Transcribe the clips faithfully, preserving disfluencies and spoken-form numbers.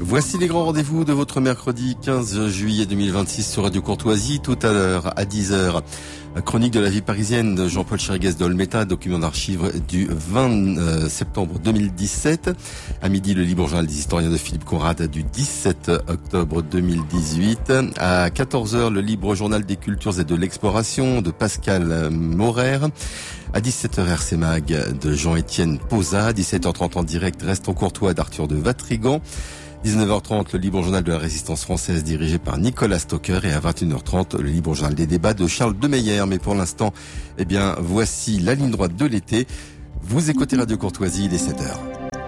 Voici les grands rendez-vous de votre mercredi quinze juillet deux mille vingt-six sur Radio Courtoisie. Tout à l'heure, à dix heures, chronique de la vie parisienne de Jean-Paul Chériguès de Olmeta, document d'archives du vingt septembre deux mille dix-sept. À midi, le libre journal des historiens de Philippe Conrad du dix-sept octobre deux mille dix-huit. À quatorze heures, le libre journal des cultures et de l'exploration de Pascal Maurer. À dix-sept heures, R C Mag de Jean-Étienne Posa. dix-sept heures trente en direct, Restons Courtois d'Arthur de Vatrigan. dix-neuf heures trente, le libre journal de la résistance française dirigé par Nicolas Stocker, et à vingt et une heures trente, le libre journal des débats de Charles Demeyer. Mais pour l'instant, eh bien, voici la ligne droite de l'été. Vous écoutez Radio Courtoisie, il est sept heures.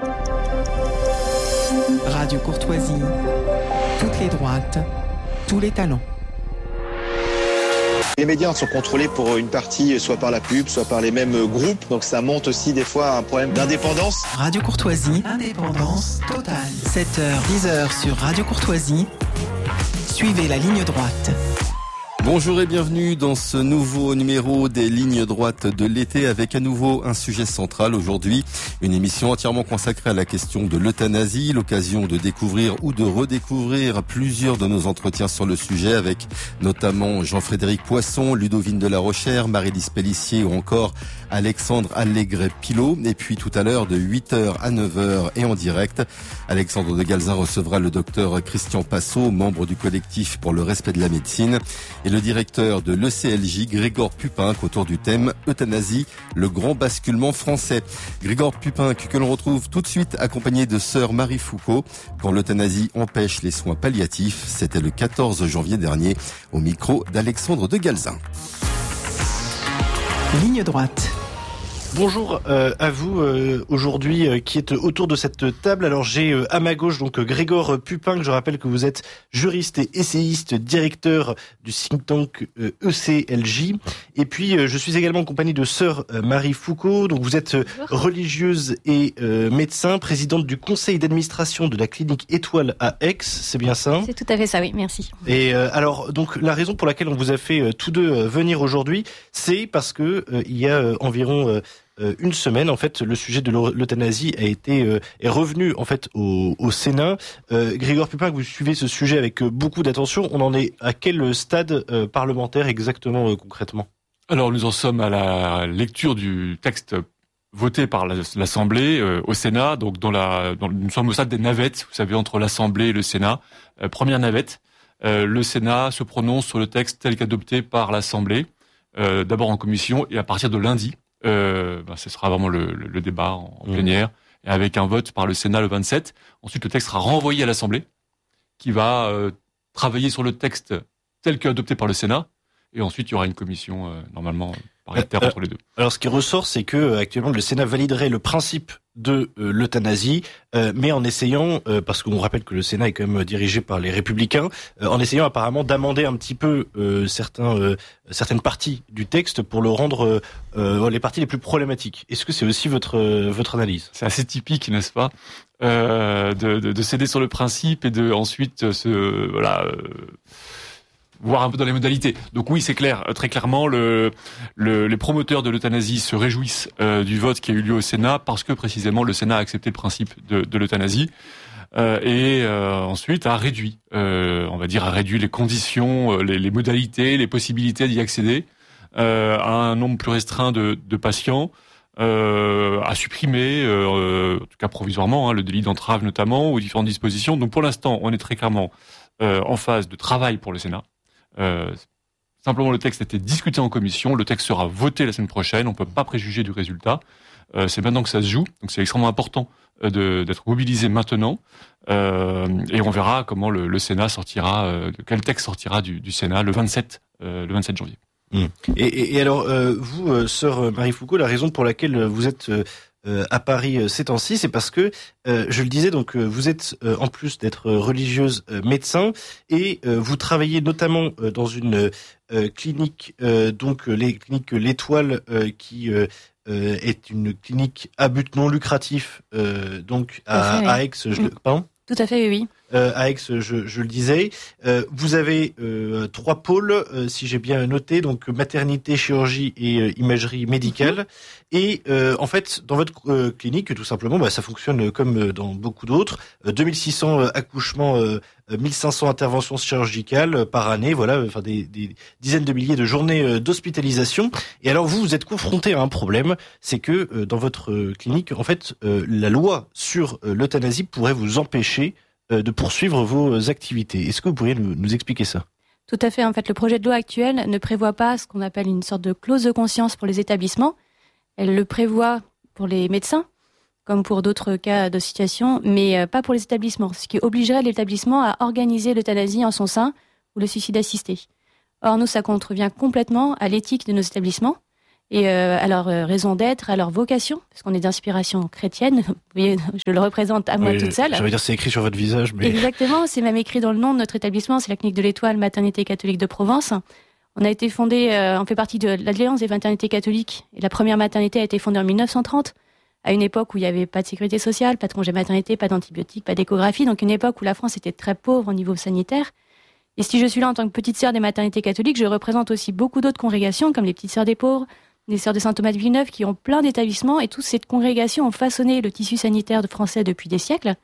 Radio Courtoisie, toutes les droites, tous les talents. Les médias sont contrôlés pour une partie soit par la pub, soit par les mêmes groupes. Donc ça monte aussi des fois à un problème d'indépendance. Radio Courtoisie, indépendance totale. sept heures, dix heures sur Radio Courtoisie. Suivez la ligne droite. Bonjour et bienvenue dans ce nouveau numéro des lignes droites de l'été, avec à nouveau un sujet central aujourd'hui. Une émission entièrement consacrée à la question de l'euthanasie, l'occasion de découvrir ou de redécouvrir plusieurs de nos entretiens sur le sujet, avec notamment Jean-Frédéric Poisson, Ludovine de la Rochère, Marie-Lise Pellissier ou encore Alexandre Allègre-Pilot. Et puis tout à l'heure, de huit heures à neuf heures et en direct, Alexandre de Galzin recevra le docteur Christian Passot, membre du collectif pour le respect de la médecine, et le directeur de l'E C L J, Grégor Pupinck, autour du thème Euthanasie, le grand basculement français. Grégor Pupinck, que l'on retrouve tout de suite accompagné de sœur Marie Foucault. Quand l'euthanasie empêche les soins palliatifs, c'était le quatorze janvier dernier, au micro d'Alexandre de Galzin. Ligne droite. Bonjour euh, à vous euh, aujourd'hui euh, qui êtes autour de cette table. Alors j'ai euh, à ma gauche donc euh, Grégor Pupinck. Je rappelle que vous êtes juriste et essayiste, directeur du think tank euh, E C L J. Et puis euh, je suis également en compagnie de sœur euh, Marie Foucault. Donc vous êtes euh, religieuse et euh, médecin, présidente du conseil d'administration de la clinique Étoile à Aix. C'est bien ça? C'est tout à fait ça, oui. Merci. Et euh, alors donc la raison pour laquelle on vous a fait euh, tous deux euh, venir aujourd'hui, c'est parce que euh, il y a euh, environ euh, Euh, une semaine, en fait, le sujet de l'euthanasie a été euh, est revenu en fait au, au Sénat. Euh, Grégor Pupinck, vous suivez ce sujet avec euh, beaucoup d'attention. On en est à quel stade euh, parlementaire exactement euh, concrètement? Alors nous en sommes à la lecture du texte voté par l'Assemblée euh, au Sénat. Donc dans la, dans, nous sommes au stade des navettes, vous savez, entre l'Assemblée et le Sénat. Euh, première navette, euh, le Sénat se prononce sur le texte tel qu'adopté par l'Assemblée, euh, d'abord en commission et à partir de lundi. Euh, ben, ce sera vraiment le, le, le débat en, en plénière, et avec un vote par le Sénat le vingt-sept. Ensuite, le texte sera renvoyé à l'Assemblée, qui va euh, travailler sur le texte tel qu'adopté par le Sénat, et ensuite il y aura une commission euh, normalement paritaire euh, entre les deux. Alors, ce qui ressort, c'est que euh, actuellement le Sénat validerait le principe de euh, l'euthanasie, euh, mais en essayant, euh, parce qu'on rappelle que le Sénat est quand même dirigé par les Républicains, euh, en essayant apparemment d'amender un petit peu euh, certains, euh, certaines parties du texte pour le rendre euh, euh, les parties les plus problématiques. Est-ce que c'est aussi votre euh, votre analyse? C'est assez typique, n'est-ce pas, euh, de, de, de céder sur le principe et de ensuite se voilà. Euh, voir un peu dans les modalités. Donc oui, c'est clair, très clairement, le, le, les promoteurs de l'euthanasie se réjouissent euh, du vote qui a eu lieu au Sénat parce que précisément le Sénat a accepté le principe de, de l'euthanasie euh, et euh, ensuite a réduit, euh, on va dire, a réduit les conditions, euh, les, les modalités, les possibilités d'y accéder euh, à un nombre plus restreint de, de patients, euh, a supprimé, euh, en tout cas provisoirement, hein, le délit d'entrave notamment, ou différentes dispositions. Donc pour l'instant, on est très clairement euh, en phase de travail pour le Sénat. Euh, simplement, le texte a été discuté en commission, le texte sera voté la semaine prochaine, on ne peut pas préjuger du résultat. Euh, c'est maintenant que ça se joue, donc c'est extrêmement important euh, de, d'être mobilisé maintenant, euh, et on verra comment le, le Sénat sortira, euh, quel texte sortira du, du Sénat le vingt-sept, euh, le vingt-sept janvier. Mmh. Et, et, et alors, euh, vous, euh, sœur Marie Foucault, la raison pour laquelle vous êtes euh, Euh, à Paris euh, ces temps-ci, c'est parce que, euh, je le disais, donc euh, vous êtes, euh, en plus d'être euh, religieuse, euh, médecin, et euh, vous travaillez notamment euh, dans une euh, clinique, euh, donc les cliniques L'Étoile, euh, qui euh, euh, est une clinique à but non lucratif, euh, donc à, fait, oui. à Aix. Je le, pardon ? Tout à fait, oui. euh, à Aix, je, je le disais. Euh, vous avez euh, trois pôles, euh, si j'ai bien noté, donc maternité, chirurgie et euh, imagerie médicale. Mmh. Et euh, en fait, dans votre euh, clinique, tout simplement, bah, ça fonctionne comme dans beaucoup d'autres. Euh, deux mille six cents euh, accouchements, euh, mille cinq cents interventions chirurgicales euh, par année, voilà, enfin des, des dizaines de milliers de journées euh, d'hospitalisation. Et alors vous, vous êtes confronté à un problème, c'est que euh, dans votre euh, clinique, en fait, euh, la loi sur euh, l'euthanasie pourrait vous empêcher euh, de poursuivre vos activités. Est-ce que vous pourriez nous, nous expliquer ça ? Tout à fait. En fait, le projet de loi actuel ne prévoit pas ce qu'on appelle une sorte de clause de conscience pour les établissements. Elle le prévoit pour les médecins, comme pour d'autres cas de situation, mais pas pour les établissements, ce qui obligerait l'établissement à organiser l'euthanasie en son sein ou le suicide assisté. Or, nous, ça contrevient complètement à l'éthique de nos établissements et euh, à leur euh, raison d'être, à leur vocation, parce qu'on est d'inspiration chrétienne. Vous voyez, je le représente à moi oui, toute seule. Je veux dire, c'est écrit sur votre visage. Mais... Exactement, c'est même écrit dans le nom de notre établissement, c'est la Clinique de l'Étoile, Maternité catholique de Provence. On a été fondé, euh, on fait partie de l'Alliance des maternités catholiques, et la première maternité a été fondée en mille neuf cent trente, à une époque où il n'y avait pas de sécurité sociale, pas de congé maternité, pas d'antibiotiques, pas d'échographie, donc une époque où la France était très pauvre au niveau sanitaire. Et si je suis là en tant que petite sœur des maternités catholiques, je représente aussi beaucoup d'autres congrégations, comme les Petites Sœurs des Pauvres, les Sœurs de Saint-Thomas de Villeneuve, qui ont plein d'établissements, et toutes ces congrégations ont façonné le tissu sanitaire de français depuis des siècles,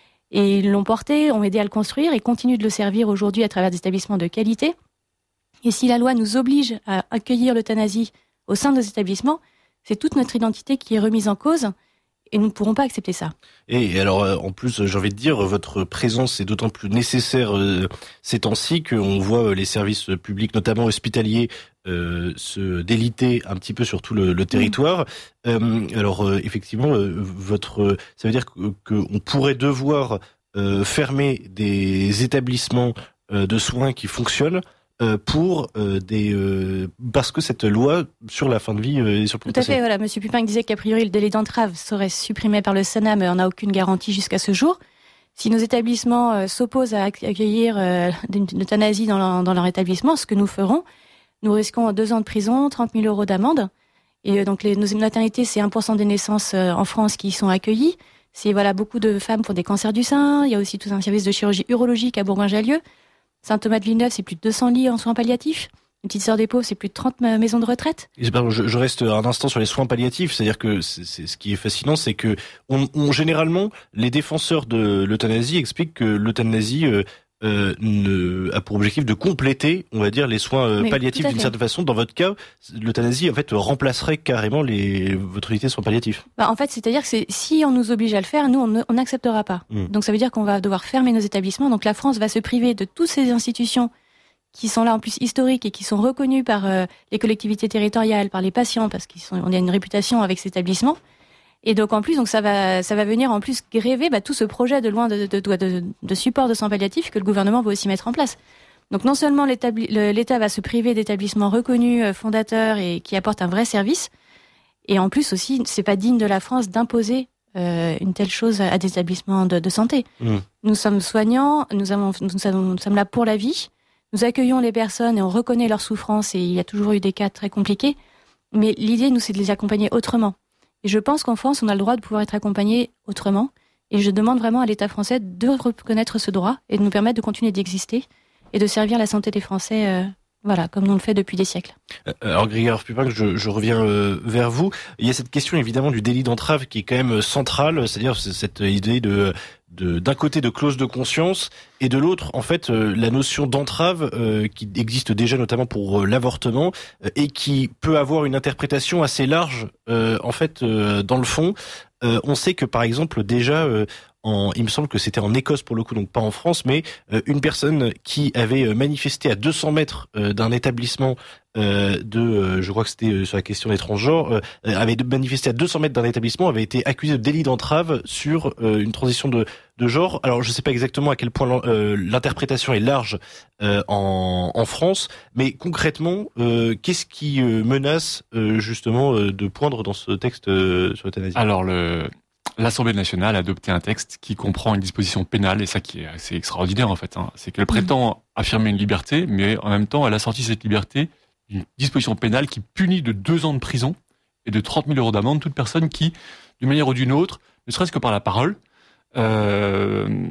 et ils l'ont porté, ont aidé à le construire, et continuent de le servir aujourd'hui à travers des établissements de qualité. Et si la loi nous oblige à accueillir l'euthanasie au sein de nos établissements, c'est toute notre identité qui est remise en cause et nous ne pourrons pas accepter ça. Et alors, en plus, j'ai envie de dire, votre présence est d'autant plus nécessaire euh, ces temps-ci qu'on voit les services publics, notamment hospitaliers, euh, se déliter un petit peu sur tout le, le territoire. Mmh. Euh, alors, euh, effectivement, euh, votre, ça veut dire que, que on pourrait devoir euh, fermer des établissements euh, de soins qui fonctionnent pour euh, des euh, parce que cette loi sur la fin de vie euh, est sur le Tout à fait, voilà. Monsieur Pupin disait qu'a priori le délai d'entrave serait supprimé par le Sénat, mais on n'a aucune garantie jusqu'à ce jour. Si nos établissements euh, s'opposent à accueillir euh, une euthanasie dans leur, dans leur établissement, ce que nous ferons, nous risquons deux ans de prison, trente mille euros d'amende. Et euh, donc les, nos maternités, c'est un pour cent des naissances euh, en France qui y sont accueillies. C'est voilà beaucoup de femmes pour des cancers du sein. Il y a aussi tout un service de chirurgie urologique à Bourgoin-Jallieu. Saint-Thomas de Villeneuve, c'est plus de deux cents lits en soins palliatifs. Une Petite Sœur des Pauvres, c'est plus de trente maisons de retraite. Je, je reste un instant sur les soins palliatifs, c'est-à-dire que c'est, c'est, ce qui est fascinant, c'est que on, on, généralement, les défenseurs de l'euthanasie expliquent que l'euthanasie euh, euh, ne, a pour objectif de compléter, on va dire, les soins euh, palliatifs d'une certaine façon. Dans votre cas, l'euthanasie en fait remplacerait carrément les votre unité de soins palliatifs. Bah, en fait, c'est-à-dire que c'est, si on nous oblige à le faire, nous on n'acceptera pas. Mmh. Donc ça veut dire qu'on va devoir fermer nos établissements. Donc la France va se priver de toutes ces institutions qui sont là en plus historiques et qui sont reconnues par euh, les collectivités territoriales, par les patients, parce qu'on a une réputation avec ces établissements. Et donc en plus, donc ça va, ça va venir en plus gréver bah, tout ce projet de loi de, de, de, de, de support de soins palliatifs que le gouvernement va aussi mettre en place. Donc non seulement l'État va se priver d'établissements reconnus, euh, fondateurs et qui apportent un vrai service, et en plus aussi, c'est pas digne de la France d'imposer euh, une telle chose à des établissements de, de santé. Mmh. Nous sommes soignants, nous, avons, nous, sommes, nous sommes là pour la vie, nous accueillons les personnes et on reconnaît leurs souffrances et il y a toujours eu des cas très compliqués, mais l'idée, nous, c'est de les accompagner autrement. Et je pense qu'en France, on a le droit de pouvoir être accompagné autrement. Et je demande vraiment à l'État français de reconnaître ce droit et de nous permettre de continuer d'exister et de servir la santé des Français, euh, voilà, comme on le fait depuis des siècles. Alors Grégoire Pupin, je, je reviens euh, vers vous. Il y a cette question évidemment du délit d'entrave qui est quand même centrale, c'est-à-dire cette idée de De, d'un côté de clause de conscience et de l'autre en fait euh, la notion d'entrave euh, qui existe déjà notamment pour euh, l'avortement euh, et qui peut avoir une interprétation assez large euh, en fait euh, dans le fond. Euh, on sait que par exemple déjà euh, en, il me semble que c'était en Écosse pour le coup, donc pas en France, mais euh, une personne qui avait manifesté à deux cents mètres euh, d'un établissement euh, de, euh, je crois que c'était sur la question des transgenres, euh, avait manifesté à deux cents mètres d'un établissement, avait été accusé de délit d'entrave sur euh, une transition de, de genre. Alors je ne sais pas exactement à quel point euh, l'interprétation est large euh, en, en France, mais concrètement, euh, qu'est-ce qui euh, menace euh, justement euh, de poindre dans ce texte euh, sur l'euthanasie ? Alors le L'Assemblée nationale a adopté un texte qui comprend une disposition pénale, et ça qui est assez extraordinaire en fait, hein. C'est qu'elle prétend affirmer une liberté, mais en même temps elle a sorti cette liberté d'une disposition pénale qui punit de deux ans de prison et de trente mille euros d'amende toute personne qui, d'une manière ou d'une autre, ne serait-ce que par la parole, euh,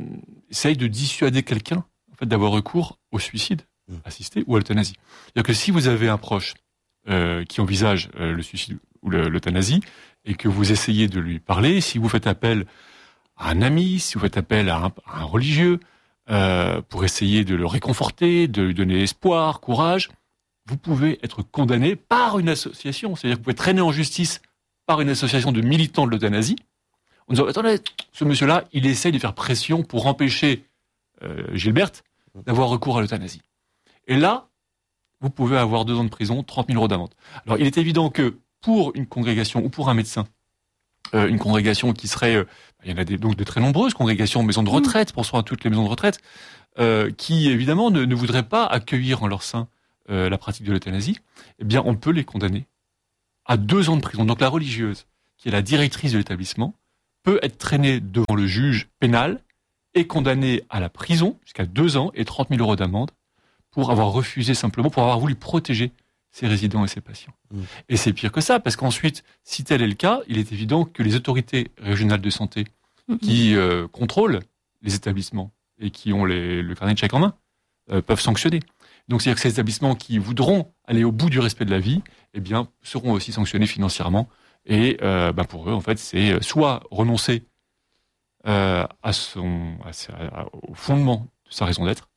essaye de dissuader quelqu'un en fait, d'avoir recours au suicide mmh. assisté ou à l'euthanasie. C'est-à-dire que si vous avez un proche euh, qui envisage euh, le suicide ou le, l'euthanasie et que vous essayez de lui parler, si vous faites appel à un ami, si vous faites appel à un, à un religieux euh, pour essayer de le réconforter, de lui donner espoir, courage, vous pouvez être condamné par une association. C'est-à-dire que vous pouvez traîner en justice par une association de militants de l'euthanasie en disant « Attendez, ce monsieur-là, il essaye de faire pression pour empêcher euh, Gilberte d'avoir recours à l'euthanasie. » Et là, vous pouvez avoir deux ans de prison, trente mille euros d'amende. Alors, il est évident que pour une congrégation ou pour un médecin, euh, une congrégation qui serait... Euh, il y en a des, donc de très nombreuses congrégations, maisons de retraite, pensons à toutes les maisons de retraite, euh, qui évidemment ne, ne voudraient pas accueillir en leur sein euh, la pratique de l'euthanasie, eh bien, on peut les condamner à deux ans de prison. Donc la religieuse, qui est la directrice de l'établissement, peut être traînée devant le juge pénal et condamnée à la prison jusqu'à deux ans et trente mille euros d'amende pour avoir refusé simplement, pour avoir voulu protéger ses résidents et ses patients. Mmh. Et c'est pire que ça, parce qu'ensuite, si tel est le cas, il est évident que les autorités régionales de santé mmh. qui euh, contrôlent les établissements et qui ont les, le carnet de chèque en main euh, peuvent sanctionner. Donc c'est-à-dire que ces établissements qui voudront aller au bout du respect de la vie, eh bien, seront aussi sanctionnés financièrement. Et euh, ben pour eux, en fait, c'est soit renoncer euh, à son, à sa, à, au fondement de sa raison d'être,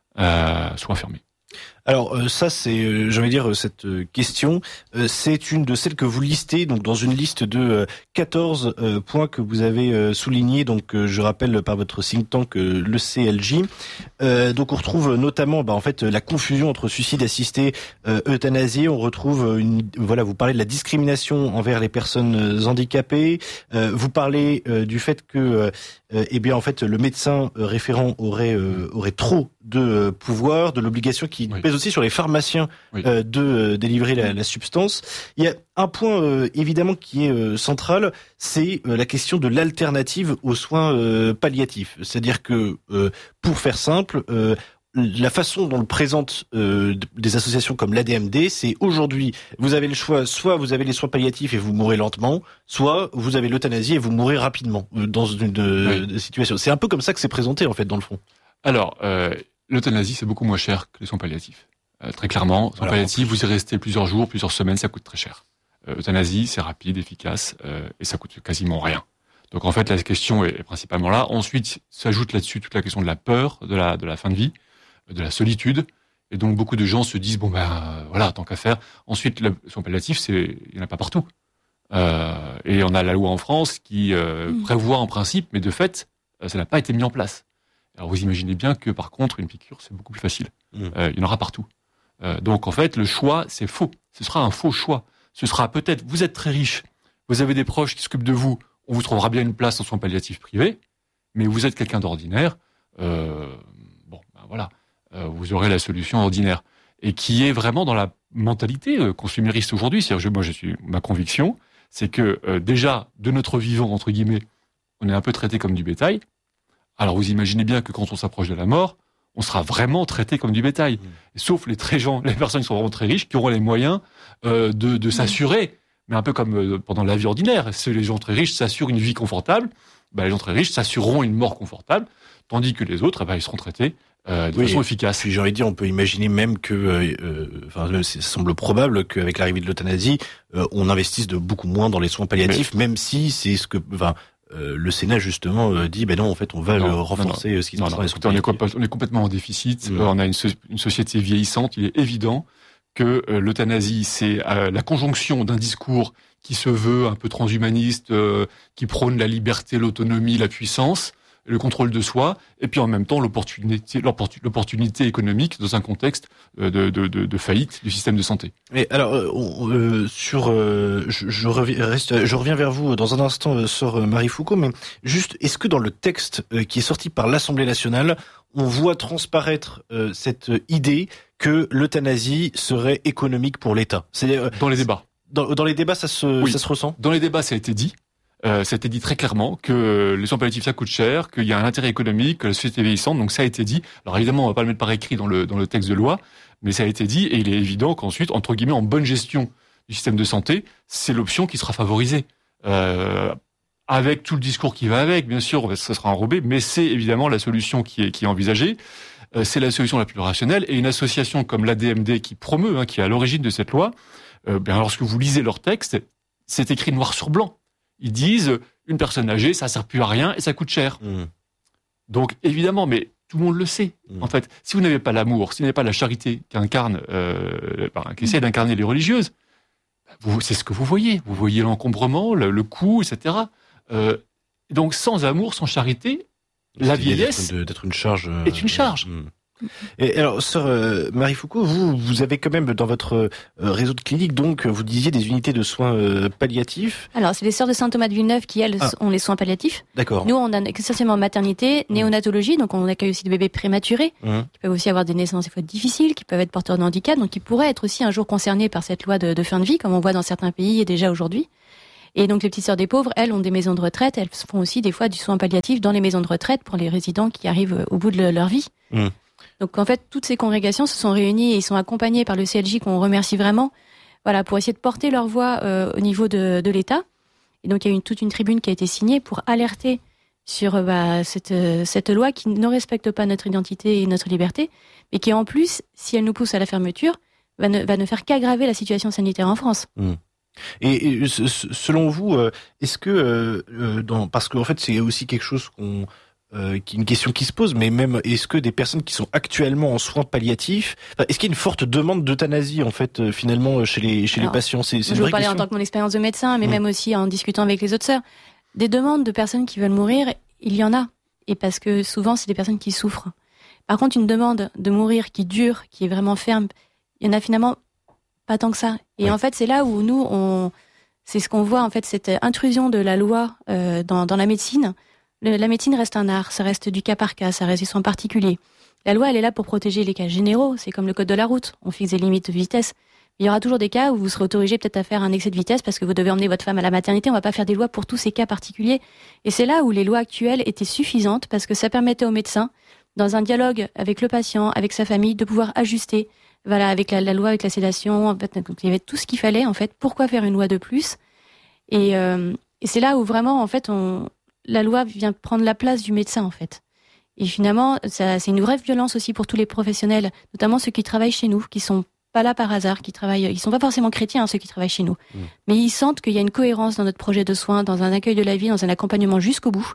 euh, soit fermer. Alors euh, ça c'est, euh, j'ai envie de dire, cette euh, question, euh, c'est une de celles que vous listez donc dans une liste de euh, quatorze euh, points que vous avez euh, soulignés. Donc euh, je rappelle par votre think tank euh, le C L J. Euh, donc on retrouve notamment, bah, en fait, la confusion entre suicide assisté, euh, euthanasie. On retrouve une, voilà, vous parlez de la discrimination envers les personnes handicapées. Euh, vous parlez euh, du fait que, euh, eh bien, en fait, le médecin référent aurait euh, aurait trop de euh, pouvoir, de l'obligation qui oui. pèse aussi sur les pharmaciens oui. euh, de euh, délivrer la, la substance. Il y a un point euh, évidemment qui est euh, central, c'est euh, la question de l'alternative aux soins euh, palliatifs. C'est-à-dire que, euh, pour faire simple, euh, la façon dont le présentent euh, des associations comme l'A D M D, c'est aujourd'hui, vous avez le choix, soit vous avez les soins palliatifs et vous mourrez lentement, soit vous avez l'euthanasie et vous mourrez rapidement euh, dans une euh, oui. situation. C'est un peu comme ça que c'est présenté en fait dans le fond. Alors, euh, l'euthanasie c'est beaucoup moins cher que les soins palliatifs. Euh, très clairement, soins palliatifs, vous y restez plusieurs jours, plusieurs semaines, ça coûte très cher. Euh, euthanasie, c'est rapide, efficace euh, et ça coûte quasiment rien. Donc en fait, la question est, est principalement là. Ensuite, s'ajoute là-dessui toute la question de la peur, de la de la fin de vie, de la solitude, et donc beaucoup de gens se disent bon ben euh, voilà, tant qu'à faire. Ensuite, le soin palliatif, c'est il y en a pas partout, euh, et on a la loi en France qui euh, mmh. prévoit en principe, mais de fait, euh, ça n'a pas été mis en place. Alors vous imaginez bien que par contre, une piqûre, c'est beaucoup plus facile. Mmh. Euh, il y en aura partout. Euh, donc en fait, le choix, c'est faux. Ce sera un faux choix. Ce sera peut-être, vous êtes très riche, vous avez des proches qui s'occupent de vous, on vous trouvera bien une place en soins palliatifs privés, mais vous êtes quelqu'un d'ordinaire, euh, bon, ben voilà, euh, vous aurez la solution ordinaire. Et qui est vraiment dans la mentalité euh, consumériste aujourd'hui. C'est-à-dire, je, moi, je suis, ma conviction, c'est que euh, déjà, de notre vivant, entre guillemets, on est un peu traité comme du bétail. Alors vous imaginez bien que quand on s'approche de la mort, on sera vraiment traité comme du bétail. Mmh. Sauf les très gens, les personnes qui sont vraiment très riches, qui auront les moyens euh, de, de s'assurer, mais un peu comme euh, pendant la vie ordinaire. Si les gens très riches s'assurent une vie confortable, bah, les gens très riches s'assureront une mort confortable, tandis que les autres, bah, ils seront traités euh, de oui, façon efficace. Puis j'ai envie de dire, on peut imaginer même que, euh, enfin, ça semble probable qu'avec l'arrivée de l'euthanasie, euh, on investisse de beaucoup moins dans les soins palliatifs, mais, même si c'est ce que, enfin. Euh, le Sénat justement euh, dit ben non en fait on va non, le renforcer non, non. ce qui se passe dans les on, est comp- on est complètement en déficit, mmh. euh, on a une, so- une société vieillissante, il est évident que euh, l'euthanasie c'est euh, la conjonction d'un discours qui se veut un peu transhumaniste, euh, qui prône la liberté, l'autonomie, la puissance, le contrôle de soi, et puis en même temps l'opportunité, l'opportunité économique dans un contexte de, de, de, de faillite du système de santé. Mais alors, on, euh, sur, euh, je, je, reviens, reste, je reviens vers vous dans un instant, euh, sœur Marie Foucault, mais juste, est-ce que dans le texte euh, qui est sorti par l'Assemblée nationale, on voit transparaître euh, cette idée que l'euthanasie serait économique pour l'État? C'est euh, dans les débats. Dans, dans les débats, ça se, oui. ça se ressent. Dans les débats, ça a été dit. Euh, ça a été dit très clairement que les soins palliatifs ça coûte cher, qu'il y a un intérêt économique, que la société est vieillissante, donc ça a été dit. Alors évidemment, on va pas le mettre par écrit dans le dans le texte de loi, mais ça a été dit et il est évident qu'ensuite, entre guillemets, en bonne gestion du système de santé, c'est l'option qui sera favorisée. Euh, avec tout le discours qui va avec, bien sûr, ça sera enrobé, mais c'est évidemment la solution qui est, qui est envisagée. Euh, c'est la solution la plus rationnelle, et une association comme l'A D M D qui promeut, hein, qui est à l'origine de cette loi, euh, bien, lorsque vous lisez leur texte, c'est écrit noir sur blanc. Ils disent, une personne âgée, ça sert plus à rien et ça coûte cher. Mmh. Donc, évidemment, mais tout le monde le sait. Mmh. En fait, si vous n'avez pas l'amour, si vous n'avez pas la charité qu'incarne, euh, ben, qu'essaie d'incarner les religieuses, vous, c'est ce que vous voyez. Vous voyez l'encombrement, le, le coût, et cetera. Euh, donc, sans amour, sans charité, la vieillesse d'être, d'être une charge, euh, est une charge. Euh, Et alors, sœur euh, Marie Foucault, vous, vous avez quand même dans votre euh, réseau de cliniques, donc, vous disiez des unités de soins euh, palliatifs. Alors, c'est les sœurs de Saint-Thomas de Villeneuve qui, elles, ah. ont les soins palliatifs. D'accord. Nous, on a essentiellement maternité, néonatologie, donc on accueille aussi des bébés prématurés, mmh. qui peuvent aussi avoir des naissances des fois difficiles, qui peuvent être porteurs de handicap, donc qui pourraient être aussi un jour concernés par cette loi de, de fin de vie, comme on voit dans certains pays et déjà aujourd'hui. Et donc, les petites sœurs des pauvres, elles, ont des maisons de retraite, elles font aussi des fois du soin palliatif dans les maisons de retraite pour les résidents qui arrivent au bout de leur vie. Mmh. Donc en fait, toutes ces congrégations se sont réunies et ils sont accompagnés par le C L J qu'on remercie vraiment, voilà, pour essayer de porter leur voix euh, au niveau de, de l'État. Et donc il y a une, toute une tribune qui a été signée pour alerter sur bah, cette, cette loi qui ne respecte pas notre identité et notre liberté, mais qui en plus, si elle nous pousse à la fermeture, va ne, va ne faire qu'aggraver la situation sanitaire en France. Mmh. Et, et selon vous, est-ce que, euh, dans, parce qu'en fait c'est aussi quelque chose qu'on... Euh, qui est une question qui se pose, mais même est-ce que des personnes qui sont actuellement en soins palliatifs, enfin, est-ce qu'il y a une forte demande d'euthanasie en fait euh, finalement chez les chez Alors, les patients? C'est, c'est je une vous parlais question. En tant que mon expérience de médecin, mais mmh. même aussi en discutant avec les autres sœurs, des demandes de personnes qui veulent mourir, il y en a, et parce que souvent c'est des personnes qui souffrent. Par contre, une demande de mourir qui dure, qui est vraiment ferme, il y en a finalement pas tant que ça. Et oui. En fait, c'est là où nous, on, c'est ce qu'on voit en fait, cette intrusion de la loi euh, dans, dans la médecine. Le, la médecine reste un art, ça reste du cas par cas, ça reste des soins particuliers. La loi, elle est là pour protéger les cas généraux, c'est comme le code de la route, on fixe des limites de vitesse. Il y aura toujours des cas où vous serez autorisé peut-être à faire un excès de vitesse parce que vous devez emmener votre femme à la maternité, on va pas faire des lois pour tous ces cas particuliers. Et c'est là où les lois actuelles étaient suffisantes parce que ça permettait aux médecins, dans un dialogue avec le patient, avec sa famille, de pouvoir ajuster, voilà, avec la, la loi, avec la sédation, en fait, donc il y avait tout ce qu'il fallait, en fait, pourquoi faire une loi de plus? Et, euh, et c'est là où vraiment, en fait, on... la loi vient prendre la place du médecin, en fait. Et finalement, ça, c'est une vraie violence aussi pour tous les professionnels, notamment ceux qui travaillent chez nous, qui sont pas là par hasard, qui travaillent, ils sont pas forcément chrétiens, hein, ceux qui travaillent chez nous. Mmh. Mais ils sentent qu'il y a une cohérence dans notre projet de soins, dans un accueil de la vie, dans un accompagnement jusqu'au bout.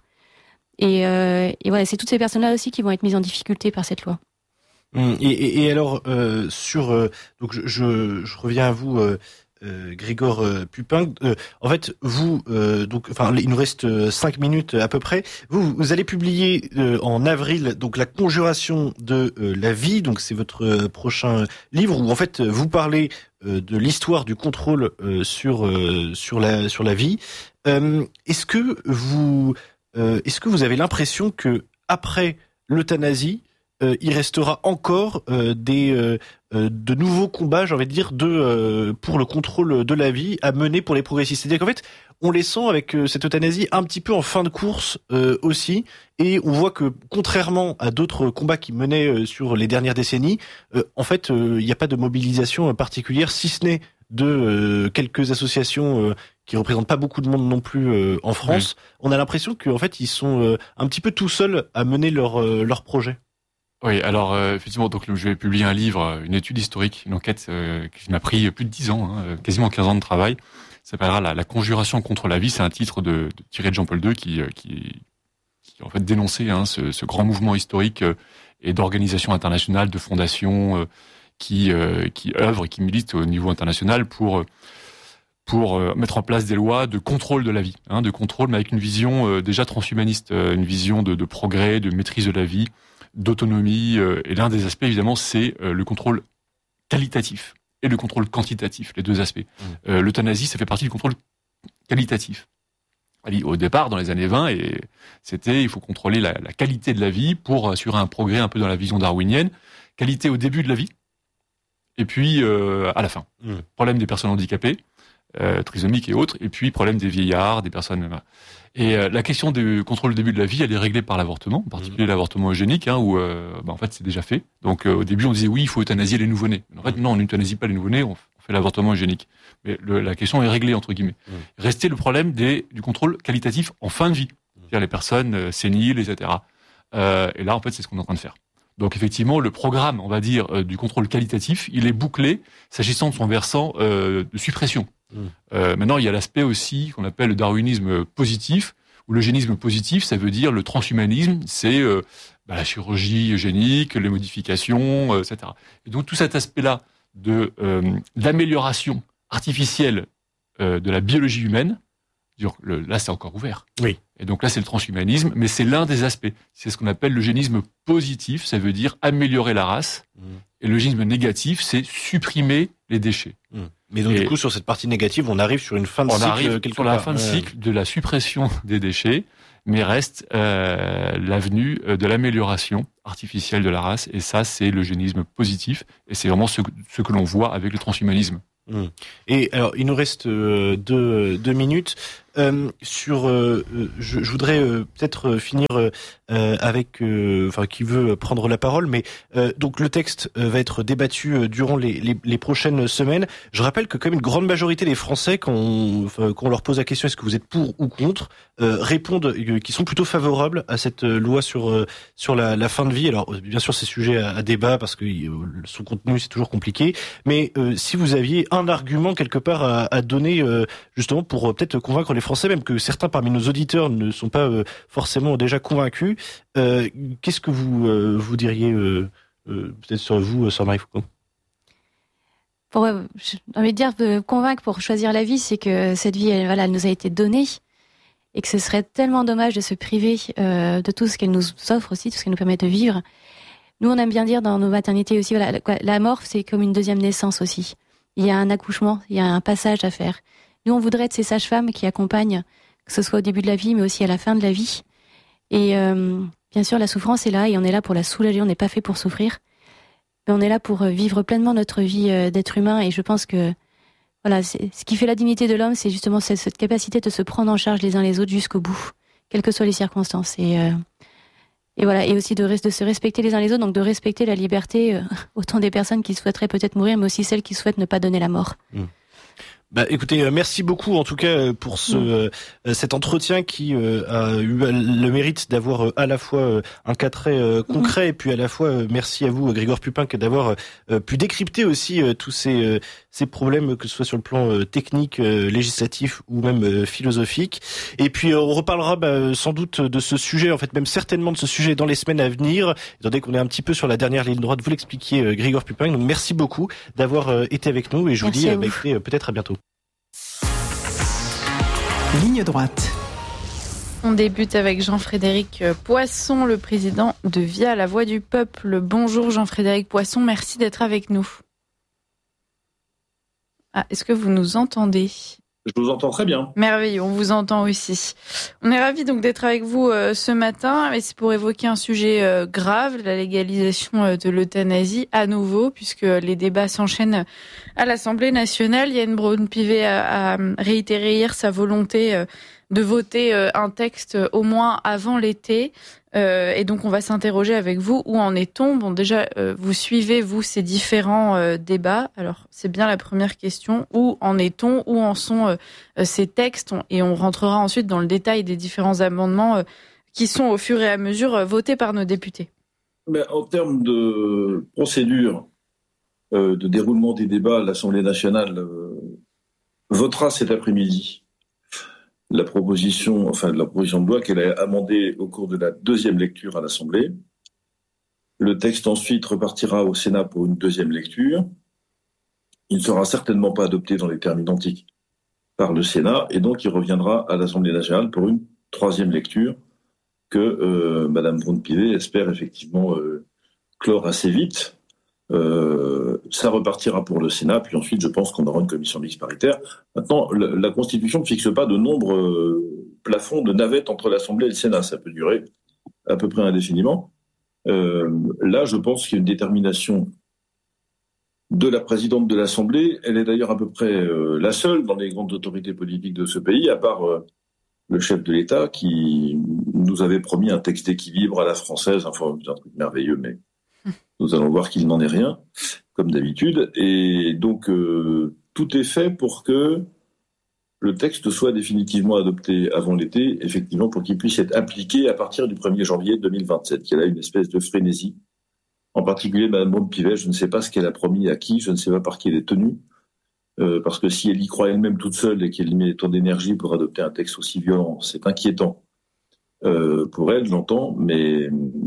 Et, euh, et voilà, c'est toutes ces personnes-là aussi qui vont être mises en difficulté par cette loi. Mmh. Et, et, et alors, euh, sur, euh, donc je, je, je reviens à vous, euh, Euh, Grégor euh, Pupin, euh, en fait, vous, euh, donc, enfin, il nous reste euh, cinq minutes à peu près. Vous, vous allez publier euh, en avril donc la conjuration de euh, la vie. Donc, c'est votre euh, prochain livre où en fait vous parlez euh, de l'histoire du contrôle euh, sur euh, sur la sur la vie. Euh, est-ce que vous euh, est-ce que vous avez l'impression que après l'euthanasie, Euh, il restera encore euh, des euh, euh, de nouveaux combats, j'ai envie de dire, de euh, pour le contrôle de la vie à mener pour les progressistes. C'est-à-dire qu'en fait, on les sent avec euh, cette euthanasie un petit peu en fin de course euh, aussi, et on voit que contrairement à d'autres combats qui menaient euh, sur les dernières décennies, euh, en fait, il euh, n'y a pas de mobilisation particulière, si ce n'est de euh, quelques associations euh, qui représentent pas beaucoup de monde non plus euh, en France. Oui. On a l'impression qu'en fait, ils sont euh, un petit peu tout seuls à mener leur euh, leur projet. Oui, alors euh, effectivement, donc je vais publier un livre, une étude historique, une enquête euh, qui m'a pris plus de dix ans, hein, quasiment quinze ans de travail. Ça s'appellera la, la conjuration contre la vie. C'est un titre de, de tiré de Jean-Paul deux qui, qui, qui en fait dénonçait hein, ce, ce grand mouvement historique euh, et d'organisation internationale, de fondations euh, qui euh, qui œuvrent et qui militent au niveau international pour pour euh, mettre en place des lois de contrôle de la vie, hein, de contrôle, mais avec une vision euh, déjà transhumaniste, euh, une vision de, de progrès, de maîtrise de la vie, d'autonomie, euh, et l'un des aspects évidemment c'est euh, le contrôle qualitatif et le contrôle quantitatif, les deux aspects. Mmh. Euh, l'euthanasie, ça fait partie du contrôle qualitatif. Au départ, dans les années vingt, et c'était il faut contrôler la, la qualité de la vie pour assurer un progrès un peu dans la vision darwinienne, qualité au début de la vie, et puis euh, à la fin. Mmh. Problème des personnes handicapées, euh, trisomiques et autres, et puis problème des vieillards, des personnes... Et euh, la question du contrôle au début de la vie, elle est réglée par l'avortement, en particulier mmh. l'avortement eugénique, hein, où euh, bah, en fait c'est déjà fait. Donc euh, au début on disait oui, il faut euthanasier les nouveau-nés. En fait non, on n'euthanasie pas les nouveau-nés, on on fait l'avortement eugénique. Mais le, la question est réglée, entre guillemets. Mmh. Restait le problème des, du contrôle qualitatif en fin de vie. C'est-à-dire les personnes euh, séniles, et cetera. Euh, et là, en fait, c'est ce qu'on est en train de faire. Donc, effectivement, le programme, on va dire, euh, du contrôle qualitatif, il est bouclé s'agissant de son versant euh, de suppression. Mmh. Euh, maintenant, il y a l'aspect aussi qu'on appelle le darwinisme positif, ou l'eugénisme positif, ça veut dire le transhumanisme, c'est euh, bah, la chirurgie eugénique, les modifications, euh, et cetera. Et donc, tout cet aspect-là de euh, d'amélioration artificielle euh, de la biologie humaine, le, là, c'est encore ouvert. Oui. Et donc là, c'est le transhumanisme, mais c'est l'un des aspects. C'est ce qu'on appelle l'eugénisme positif, ça veut dire améliorer la race. Mmh. Et l'eugénisme négatif, c'est supprimer les déchets. Mmh. Mais donc, et du coup, sur cette partie négative, on arrive sur une fin de on cycle. On arrive quelque sur part. la fin de cycle de la suppression des déchets, mais reste euh, l'avenue de l'amélioration artificielle de la race. Et ça, c'est l'eugénisme positif. Et c'est vraiment ce, ce que l'on voit avec le transhumanisme. Mmh. Et alors, il nous reste euh, deux, deux minutes. Euh, sur, euh, je, je voudrais euh, peut-être finir euh, avec, euh, enfin, qui veut prendre la parole, mais euh, donc le texte euh, va être débattu euh, durant les, les, les prochaines semaines. Je rappelle que comme une grande majorité des Français, quand on, enfin, quand on leur pose la question est-ce que vous êtes pour ou contre, euh, répondent euh, qu'ils sont plutôt favorables à cette euh, loi sur euh, sur la, la fin de vie. Alors bien sûr, c'est sujet à, à débat parce que euh, son contenu c'est toujours compliqué, mais euh, si vous aviez un argument quelque part à, à donner euh, justement pour euh, peut-être convaincre les Français, même que certains parmi nos auditeurs ne sont pas euh, forcément déjà convaincus. Euh, qu'est-ce que vous euh, vous diriez euh, euh, peut-être sur vous, sur Marie Foucault? Pour, euh, j'ai envie de dire, de convaincre pour choisir la vie, c'est que cette vie, elle, voilà, elle nous a été donnée et que ce serait tellement dommage de se priver euh, de tout ce qu'elle nous offre aussi, tout ce qu'elle nous permet de vivre. Nous, on aime bien dire dans nos maternités aussi, voilà, la mort, c'est comme une deuxième naissance aussi. Il y a un accouchement, il y a un passage à faire. Nous, on voudrait être ces sages-femmes qui accompagnent, que ce soit au début de la vie, mais aussi à la fin de la vie. Et euh, bien sûr, la souffrance est là, et on est là pour la soulager, on n'est pas fait pour souffrir. Mais on est là pour vivre pleinement notre vie euh, d'être humain, et je pense que voilà, c'est, ce qui fait la dignité de l'homme, c'est justement cette, cette capacité de se prendre en charge les uns les autres jusqu'au bout, quelles que soient les circonstances. Et, euh, et voilà, et aussi de, de se respecter les uns les autres, donc de respecter la liberté, euh, autant des personnes qui souhaiteraient peut-être mourir, mais aussi celles qui souhaitent ne pas donner la mort. Mmh. Bah, écoutez, merci beaucoup en tout cas pour ce euh, cet entretien qui euh, a eu le mérite d'avoir euh, à la fois euh, un cas très euh, concret, mmh. et puis à la fois euh, merci à vous Grégoire Pupin d'avoir euh, pu décrypter aussi euh, tous ces euh, ces problèmes, que ce soit sur le plan euh, technique, euh, législatif ou même euh, philosophique. Et puis euh, on reparlera bah, sans doute de ce sujet, en fait même certainement de ce sujet dans les semaines à venir, étant donné qu'on est un petit peu sur la dernière ligne droite. Vous l'expliquiez euh, Grégoire Pupin, donc merci beaucoup d'avoir euh, été avec nous, et je merci vous dis euh, bah, écoutez, euh, peut-être à bientôt. Ligne droite. On débute avec Jean-Frédéric Poisson, le président de Via la Voix du Peuple. Bonjour Jean-Frédéric Poisson, merci d'être avec nous. Ah, est-ce que vous nous entendez ? Je vous entends très bien. Merveilleux, on vous entend aussi. On est ravis donc d'être avec vous euh, ce matin, et c'est pour évoquer un sujet euh, grave, la légalisation euh, de l'euthanasie à nouveau, puisque les débats s'enchaînent à l'Assemblée nationale. Yael Braun-Pivet a, a réitéré hier sa volonté euh, de voter euh, un texte euh, au moins avant l'été. Euh, et donc on va s'interroger avec vous, où en est-on ? Bon, déjà, euh, vous suivez, vous, ces différents euh, débats. Alors, c'est bien la première question. Où en est-on ? Où en sont euh, ces textes ? Et on rentrera ensuite dans le détail des différents amendements euh, qui sont au fur et à mesure euh, votés par nos députés. Mais en termes de procédure euh, de déroulement des débats, l'Assemblée nationale euh, votera cet après-midi la proposition, enfin la proposition de loi qu'elle a amendée au cours de la deuxième lecture à l'Assemblée. Le texte ensuite repartira au Sénat pour une deuxième lecture. Il ne sera certainement pas adopté dans les termes identiques par le Sénat, et donc il reviendra à l'Assemblée nationale pour une troisième lecture que euh, Madame Braun-Pivet espère effectivement euh, clore assez vite. Euh, ça repartira pour le Sénat, puis ensuite je pense qu'on aura une commission mixte paritaire. Maintenant, la, la Constitution ne fixe pas de nombre euh, plafond de navette entre l'Assemblée et le Sénat. Ça peut durer à peu près indéfiniment. Euh, là, je pense qu'il y a une détermination de la présidente de l'Assemblée. Elle est d'ailleurs à peu près euh, la seule dans les grandes autorités politiques de ce pays, à part euh, le chef de l'État qui nous avait promis un texte d'équilibre à la française, enfin un truc merveilleux, mais nous allons voir qu'il n'en est rien. comme d'habitude. Et donc, euh, tout est fait pour que le texte soit définitivement adopté avant l'été, effectivement, pour qu'il puisse être appliqué à partir du premier janvier deux mille vingt-sept. Il y a là une espèce de frénésie. En particulier, Mme Braun-Pivet, je ne sais pas ce qu'elle a promis à qui, je ne sais pas par qui elle est tenue. Euh, parce que si elle y croit elle-même toute seule et qu'elle y met tant d'énergie pour adopter un texte aussi violent, c'est inquiétant euh, pour elle, j'entends, mais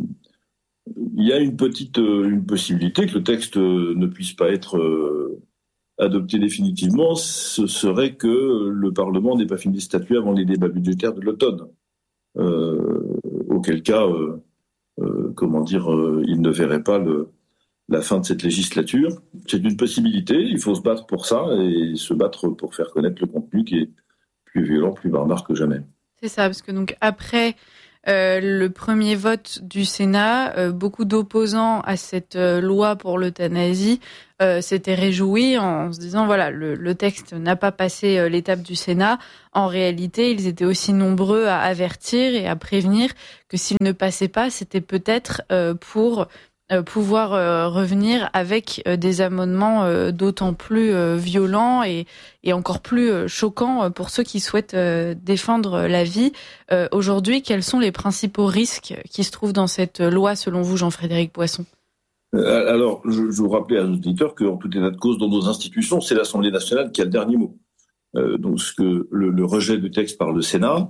il y a une petite euh, une possibilité que le texte euh, ne puisse pas être euh, adopté définitivement, ce serait que le Parlement n'ait pas fini de statuer avant les débats budgétaires de l'automne. Euh, auquel cas, euh, euh, comment dire, euh, il ne verrait pas le la fin de cette législature. C'est une possibilité, il faut se battre pour ça et se battre pour faire connaître le contenu qui est plus violent, plus barbare que jamais. C'est ça, parce que donc après euh, le premier vote du Sénat, euh, beaucoup d'opposants à cette euh, loi pour l'euthanasie euh, s'étaient réjouis en se disant voilà, le, le texte n'a pas passé euh, l'étape du Sénat. En réalité, ils étaient aussi nombreux à avertir et à prévenir que s'il ne passait pas, c'était peut-être euh, pour Euh, pouvoir euh, revenir avec euh, des amendements euh, d'autant plus euh, violents et, et encore plus euh, choquants euh, pour ceux qui souhaitent euh, défendre la vie. Euh, aujourd'hui, quels sont les principaux risques qui se trouvent dans cette loi, selon vous, Jean-Frédéric Poisson ? euh, Alors, je, je vous rappelais à nos auditeurs qu'en tout état de cause, dans nos institutions, c'est l'Assemblée nationale qui a le dernier mot. Euh, donc, ce que le, le rejet du texte par le Sénat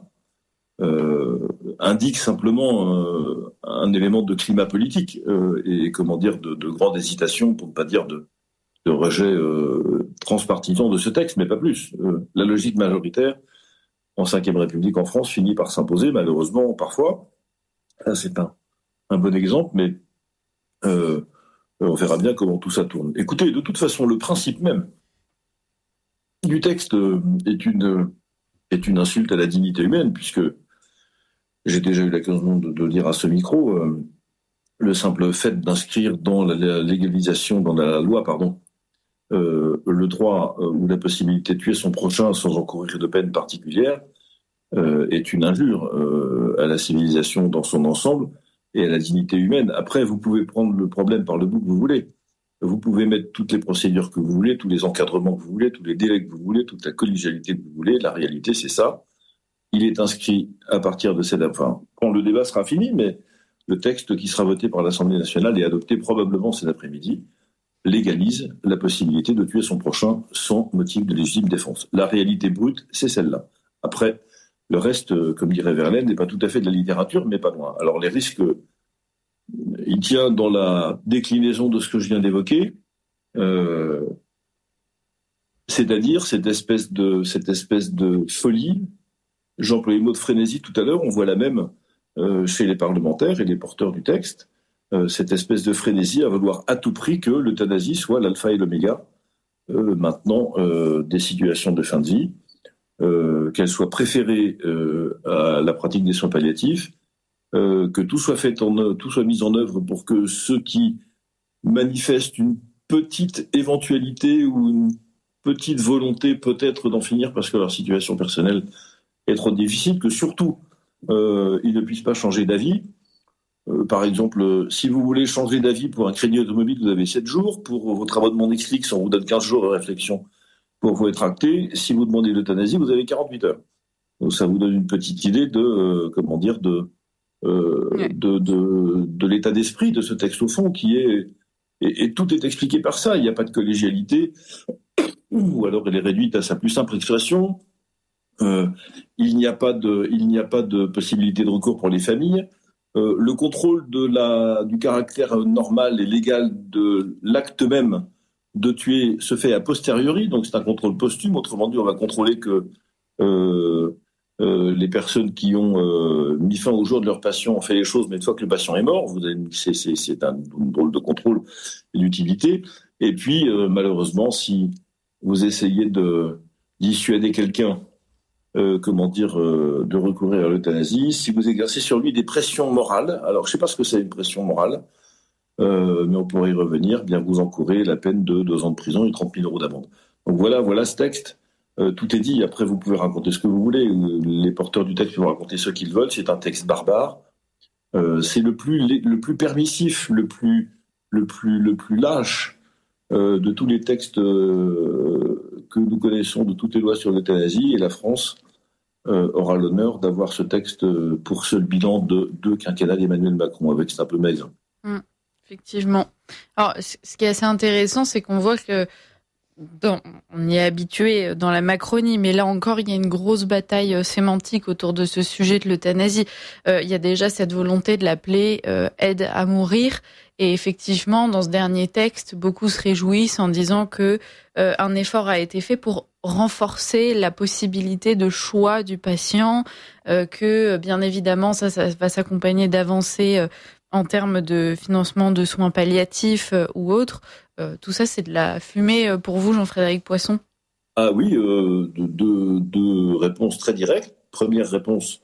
Euh, indique simplement euh, un élément de climat politique euh, et comment dire de, de grande hésitation, pour ne pas dire de, de rejet euh, transpartisan de ce texte, mais pas plus. Euh, la logique majoritaire en cinquième République en France finit par s'imposer, malheureusement parfois. Là, c'est un, un bon exemple, mais euh, on verra bien comment tout ça tourne. Écoutez, de toute façon, le principe même du texte est une est une insulte à la dignité humaine, puisque j'ai déjà eu l'occasion de, de dire à ce micro, euh, le simple fait d'inscrire dans la, la légalisation, dans la loi, pardon, euh, le droit euh, ou la possibilité de tuer son prochain sans encourir de peine particulière euh, est une injure euh, à la civilisation dans son ensemble et à la dignité humaine. Après, vous pouvez prendre le problème par le bout que vous voulez. Vous pouvez mettre toutes les procédures que vous voulez, tous les encadrements que vous voulez, tous les délais que vous voulez, toute la collégialité que vous voulez. La réalité, c'est ça. Il est inscrit à partir de cette... Enfin, quand le débat sera fini, mais le texte qui sera voté par l'Assemblée nationale et adopté probablement cet après-midi légalise la possibilité de tuer son prochain sans motif de légitime défense. La réalité brute, c'est celle-là. Après, le reste, comme dirait Verlaine, n'est pas tout à fait de la littérature, mais pas loin. Alors les risques, il tient dans la déclinaison de ce que je viens d'évoquer, euh, c'est-à-dire cette espèce de, cette espèce de folie. J'employais le mot de frénésie tout à l'heure, on voit la même euh, chez les parlementaires et les porteurs du texte, euh, cette espèce de frénésie à vouloir à tout prix que l'euthanasie soit l'alpha et l'oméga euh, maintenant euh, des situations de fin de vie, euh, qu'elle soit préférée euh, à la pratique des soins palliatifs, euh, que tout soit fait en tout soit mis en œuvre pour que ceux qui manifestent une petite éventualité ou une petite volonté peut-être d'en finir parce que leur situation personnelle est trop difficile, que surtout euh, ils ne puissent pas changer d'avis. Euh, par exemple, euh, si vous voulez changer d'avis pour un crédit automobile, vous avez sept jours. Pour votre abonnement Netflix, on vous donne quinze jours de réflexion pour vous être acté. Si vous demandez l'euthanasie, vous avez quarante-huit heures. Donc ça vous donne une petite idée de euh, comment dire de, euh, ouais. de de de l'état d'esprit de ce texte au fond, qui est et, et tout est expliqué par ça. Il n'y a pas de collégialité, ou alors elle est réduite à sa plus simple expression. Euh, il n'y a pas de, il n'y a pas de possibilité de recours pour les familles. Euh, le contrôle de la, du caractère normal et légal de l'acte même de tuer se fait a posteriori, donc c'est un contrôle posthume. Autrement dit, on va contrôler que euh, euh, les personnes qui ont euh, mis fin au jour de leur patient ont fait les choses, mais une fois que le patient est mort, vous avez, c'est, c'est, c'est un drôle de contrôle et d'utilité. Et puis, euh, malheureusement, si vous essayez de dissuader quelqu'un Euh, comment dire, euh, de recourir à l'euthanasie, si vous exercez sur lui des pressions morales, alors je ne sais pas ce que c'est une pression morale, euh, mais on pourrait y revenir, bien vous encourez la peine de deux ans de prison et trente mille euros d'amende. Donc voilà, voilà ce texte, euh, tout est dit, après vous pouvez raconter ce que vous voulez, les porteurs du texte peuvent raconter ce qu'ils veulent, c'est un texte barbare, euh, c'est le plus, le plus permissif, le plus, le plus, le plus lâche euh, de tous les textes euh, que nous connaissons, de toutes les lois sur l'euthanasie, et la France euh, aura l'honneur d'avoir ce texte pour seul bilan de deux quinquennats d'Emmanuel Macron, avec c'est un peu maigre. Mmh, effectivement. Alors, ce qui est assez intéressant, c'est qu'on voit que dans, on y est habitué dans la Macronie, mais là encore, il y a une grosse bataille sémantique autour de ce sujet de l'euthanasie. Euh, il y a déjà cette volonté de l'appeler euh, aide à mourir. Et effectivement, dans ce dernier texte, beaucoup se réjouissent en disant que euh, un effort a été fait pour renforcer la possibilité de choix du patient, euh, que bien évidemment, ça, ça va s'accompagner d'avancées euh, en termes de financement de soins palliatifs euh, ou autres. Euh, tout ça, c'est de la fumée pour vous, Jean-Frédéric Poisson? Ah oui, euh, deux de, de réponses très directes. Première réponse,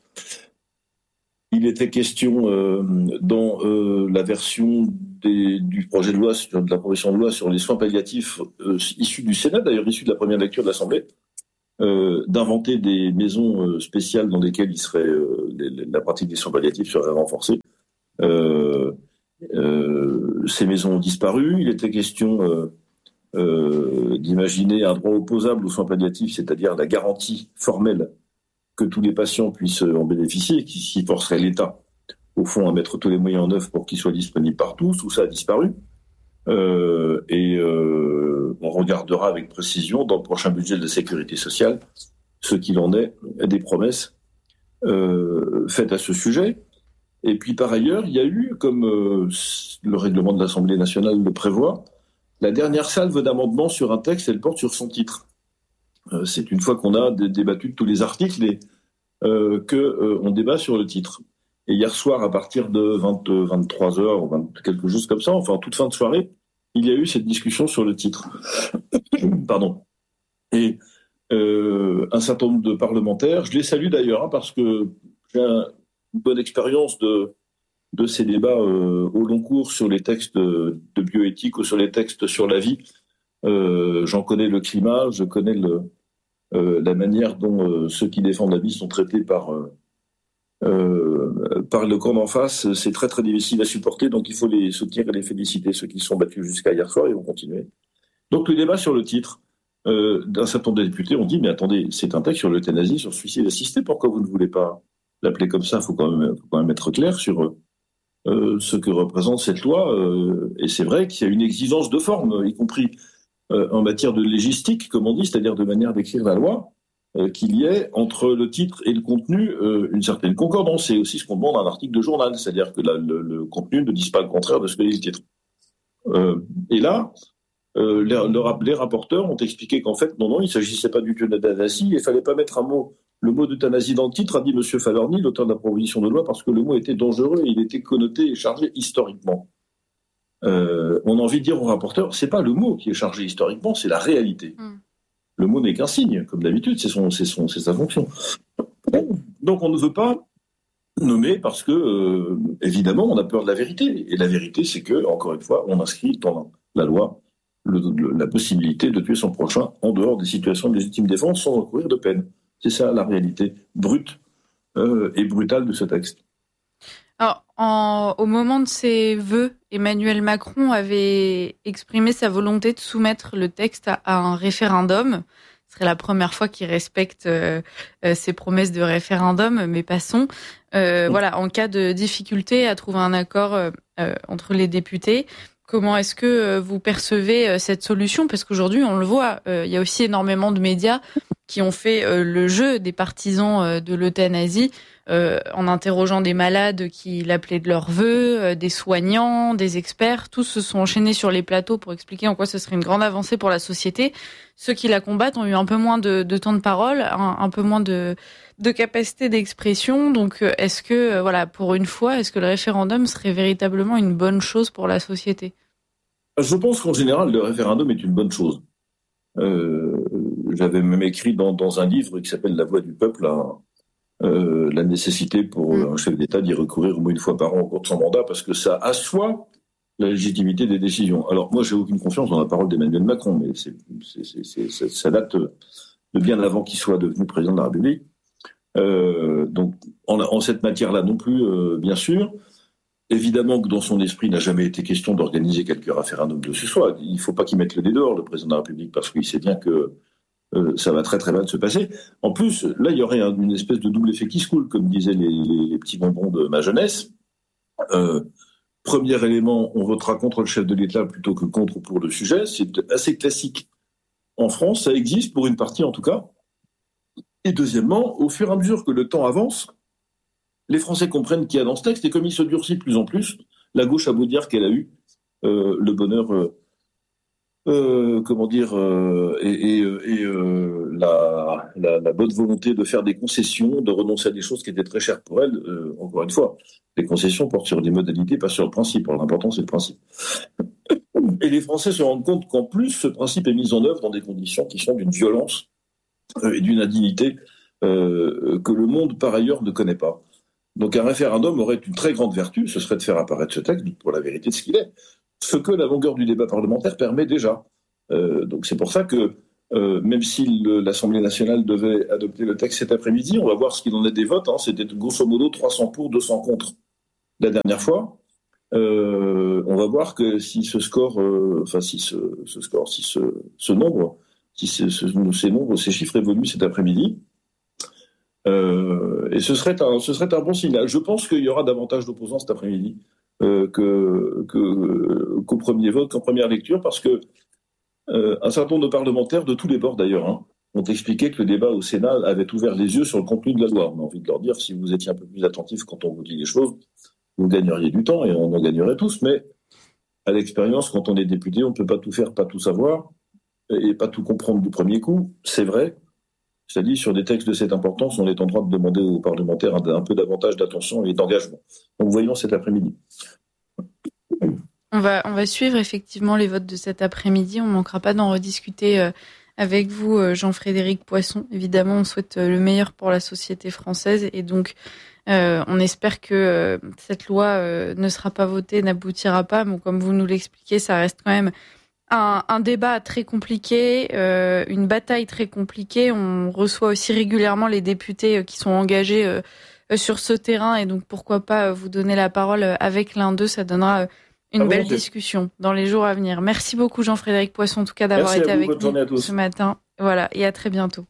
il était question euh, dans euh, la version des, du projet de loi, sur, de la proposition de loi sur les soins palliatifs euh, issus du Sénat, d'ailleurs issus de la première lecture de l'Assemblée, euh, d'inventer des maisons euh, spéciales dans lesquelles il serait, euh, les, la pratique des soins palliatifs serait renforcée. Euh, euh, ces maisons ont disparu. Il était question euh, euh, d'imaginer un droit opposable aux soins palliatifs, c'est-à-dire la garantie formelle que tous les patients puissent en bénéficier, qui, qui forcerait l'État, au fond, à mettre tous les moyens en œuvre pour qu'ils soient disponibles partout. Tout ça a disparu. Euh, et euh, on regardera avec précision dans le prochain budget de la Sécurité sociale ce qu'il en est des promesses euh, faites à ce sujet. Et puis par ailleurs, il y a eu, comme euh, le règlement de l'Assemblée nationale le prévoit, la dernière salve d'amendements sur un texte, elle porte sur son titre. Euh, c'est une fois qu'on a d- débattu de tous les articles et euh, que euh, on débat sur le titre. Et hier soir, à partir de vingt, vingt-trois heures, vingt, quelque chose comme ça, enfin en toute fin de soirée, il y a eu cette discussion sur le titre. Pardon. Et euh, un certain nombre de parlementaires, je les salue d'ailleurs, hein, parce que j'ai un une bonne expérience de, de ces débats euh, au long cours sur les textes de, de bioéthique ou sur les textes sur la vie. Euh, j'en connais le climat, je connais le, euh, la manière dont euh, ceux qui défendent la vie sont traités par, euh, euh, par le camp d'en face. C'est très très difficile à supporter, donc il faut les soutenir et les féliciter, ceux qui se sont battus jusqu'à hier soir et vont continuer. Donc le débat sur le titre euh, d'un certain nombre de députés ont dit, mais attendez, c'est un texte sur l'euthanasie, sur le suicide assisté, pourquoi vous ne voulez pas l'appeler comme ça? Il faut quand même, faut quand même être clair sur euh, ce que représente cette loi. Euh, et c'est vrai qu'il y a une exigence de forme, y compris euh, en matière de légistique, comme on dit, c'est-à-dire de manière d'écrire la loi, euh, qu'il y ait entre le titre et le contenu euh, une certaine concordance. C'est aussi ce qu'on demande à un article de journal, c'est-à-dire que la, le, le contenu ne dise pas le contraire de ce que dit le titre. Euh, et là, euh, les, les rapporteurs ont expliqué qu'en fait, non, non, il ne s'agissait pas du tout d'euthanasie, il ne fallait pas mettre un mot. Le mot d'euthanasie dans le titre, a dit M. Falorni, l'auteur de la proposition de loi, parce que le mot était dangereux et il était connoté et chargé historiquement. Euh, on a envie de dire au rapporteur, c'est pas le mot qui est chargé historiquement, c'est la réalité. Mm. Le mot n'est qu'un signe, comme d'habitude, c'est, son, c'est, son, c'est sa fonction. Donc on ne veut pas nommer parce que, euh, évidemment, on a peur de la vérité. Et la vérité, c'est que, encore une fois, on inscrit dans la loi le, le, la possibilité de tuer son prochain en dehors des situations de légitime défense sans recourir de peine. C'est ça la réalité brute euh, et brutale de ce texte. Alors, en, au moment de ses vœux, Emmanuel Macron avait exprimé sa volonté de soumettre le texte à, à un référendum. Ce serait la première fois qu'il respecte euh, euh, ses promesses de référendum, mais passons. Euh, oui. Voilà, en cas de difficulté à trouver un accord euh, euh, entre les députés, comment est-ce que vous percevez cette solution? Parce qu'aujourd'hui, on le voit, il y a aussi énormément de médias qui ont fait le jeu des partisans de l'euthanasie euh, en interrogeant des malades qui l'appelaient de leur vœu, des soignants, des experts. Tous se sont enchaînés sur les plateaux pour expliquer en quoi ce serait une grande avancée pour la société. Ceux qui la combattent ont eu un peu moins de, de temps de parole, un, un peu moins de, de capacité d'expression. Donc, est-ce que, voilà, pour une fois, est-ce que le référendum serait véritablement une bonne chose pour la société? Je pense qu'en général, le référendum est une bonne chose. Euh, j'avais même écrit dans, dans un livre qui s'appelle La Voix du peuple, hein, euh, la nécessité pour mmh. un chef d'État d'y recourir au moins une fois par an au cours de son mandat, parce que ça assoit la légitimité des décisions. Alors moi, j'ai aucune confiance dans la parole d'Emmanuel Macron, mais c'est, c'est, c'est, c'est, c'est, ça date de bien avant qu'il soit devenu président de la République. Euh, donc, en, en cette matière-là non plus, euh, bien sûr. Évidemment que dans son esprit, il n'a jamais été question d'organiser quelque référendum de ce soit. Il ne faut pas qu'il mette le nez dehors, le président de la République, parce qu'il sait bien que euh, ça va très très mal se passer. En plus, là, il y aurait un, une espèce de double effet qui se coule, comme disaient les, les, les petits bonbons de ma jeunesse. Euh, premier élément, on votera contre le chef de l'État plutôt que contre ou pour le sujet. C'est assez classique en France, ça existe pour une partie en tout cas. Et deuxièmement, au fur et à mesure que le temps avance, les Français comprennent qu'il y a dans ce texte, et comme il se durcit de plus en plus, la gauche a beau dire qu'elle a eu euh, le bonheur, euh, euh, comment dire, euh, et, et, et euh, la, la, la bonne volonté de faire des concessions, de renoncer à des choses qui étaient très chères pour elle. Euh, encore une fois, les concessions portent sur des modalités, pas sur le principe. L'important, c'est le principe. Et les Français se rendent compte qu'en plus, ce principe est mis en œuvre dans des conditions qui sont d'une violence euh, et d'une indignité euh, que le monde, par ailleurs, ne connaît pas. Donc un référendum aurait une très grande vertu, ce serait de faire apparaître ce texte pour la vérité de ce qu'il est, ce que la longueur du débat parlementaire permet déjà. Euh, donc c'est pour ça que euh, même si le, l'Assemblée nationale devait adopter le texte cet après-midi, on va voir ce qu'il en est des votes, hein, c'était grosso modo trois cents pour, deux cents contre la dernière fois. Euh, on va voir que si ce score, euh, enfin si ce, ce score, si ce, ce nombre, si ce, ce, ces nombres, ces chiffres évoluent cet après-midi, Euh, et ce serait un, ce serait un bon signal. Je pense qu'il y aura davantage d'opposants cet après-midi euh, que, que, qu'au premier vote, qu'en première lecture, parce que euh, un certain nombre de parlementaires, de tous les bords d'ailleurs, hein, ont expliqué que le débat au Sénat avait ouvert les yeux sur le contenu de la loi. On a envie de leur dire, si vous étiez un peu plus attentifs quand on vous dit les choses, vous gagneriez du temps et on en gagnerait tous. Mais à l'expérience, quand on est député, on ne peut pas tout faire, pas tout savoir et pas tout comprendre du premier coup. C'est vrai. C'est-à-dire, sur des textes de cette importance, on est en droit de demander aux parlementaires un, un peu davantage d'attention et d'engagement. Donc, voyons cet après-midi. On va, on va suivre effectivement les votes de cet après-midi. On ne manquera pas d'en rediscuter euh, avec vous, euh, Jean-Frédéric Poisson. Évidemment, on souhaite euh, le meilleur pour la société française. Et donc, euh, on espère que euh, cette loi euh, ne sera pas votée, n'aboutira pas. Bon, comme vous nous l'expliquez, ça reste quand même Un, un débat très compliqué, euh, une bataille très compliquée. On reçoit aussi régulièrement les députés qui sont engagés euh, sur ce terrain et donc pourquoi pas vous donner la parole avec l'un d'eux. Ça donnera une ah, belle discussion dans les jours à venir. Merci beaucoup Jean-Frédéric Poisson en tout cas d'avoir Merci été vous, avec nous ce matin. Voilà, et à très bientôt.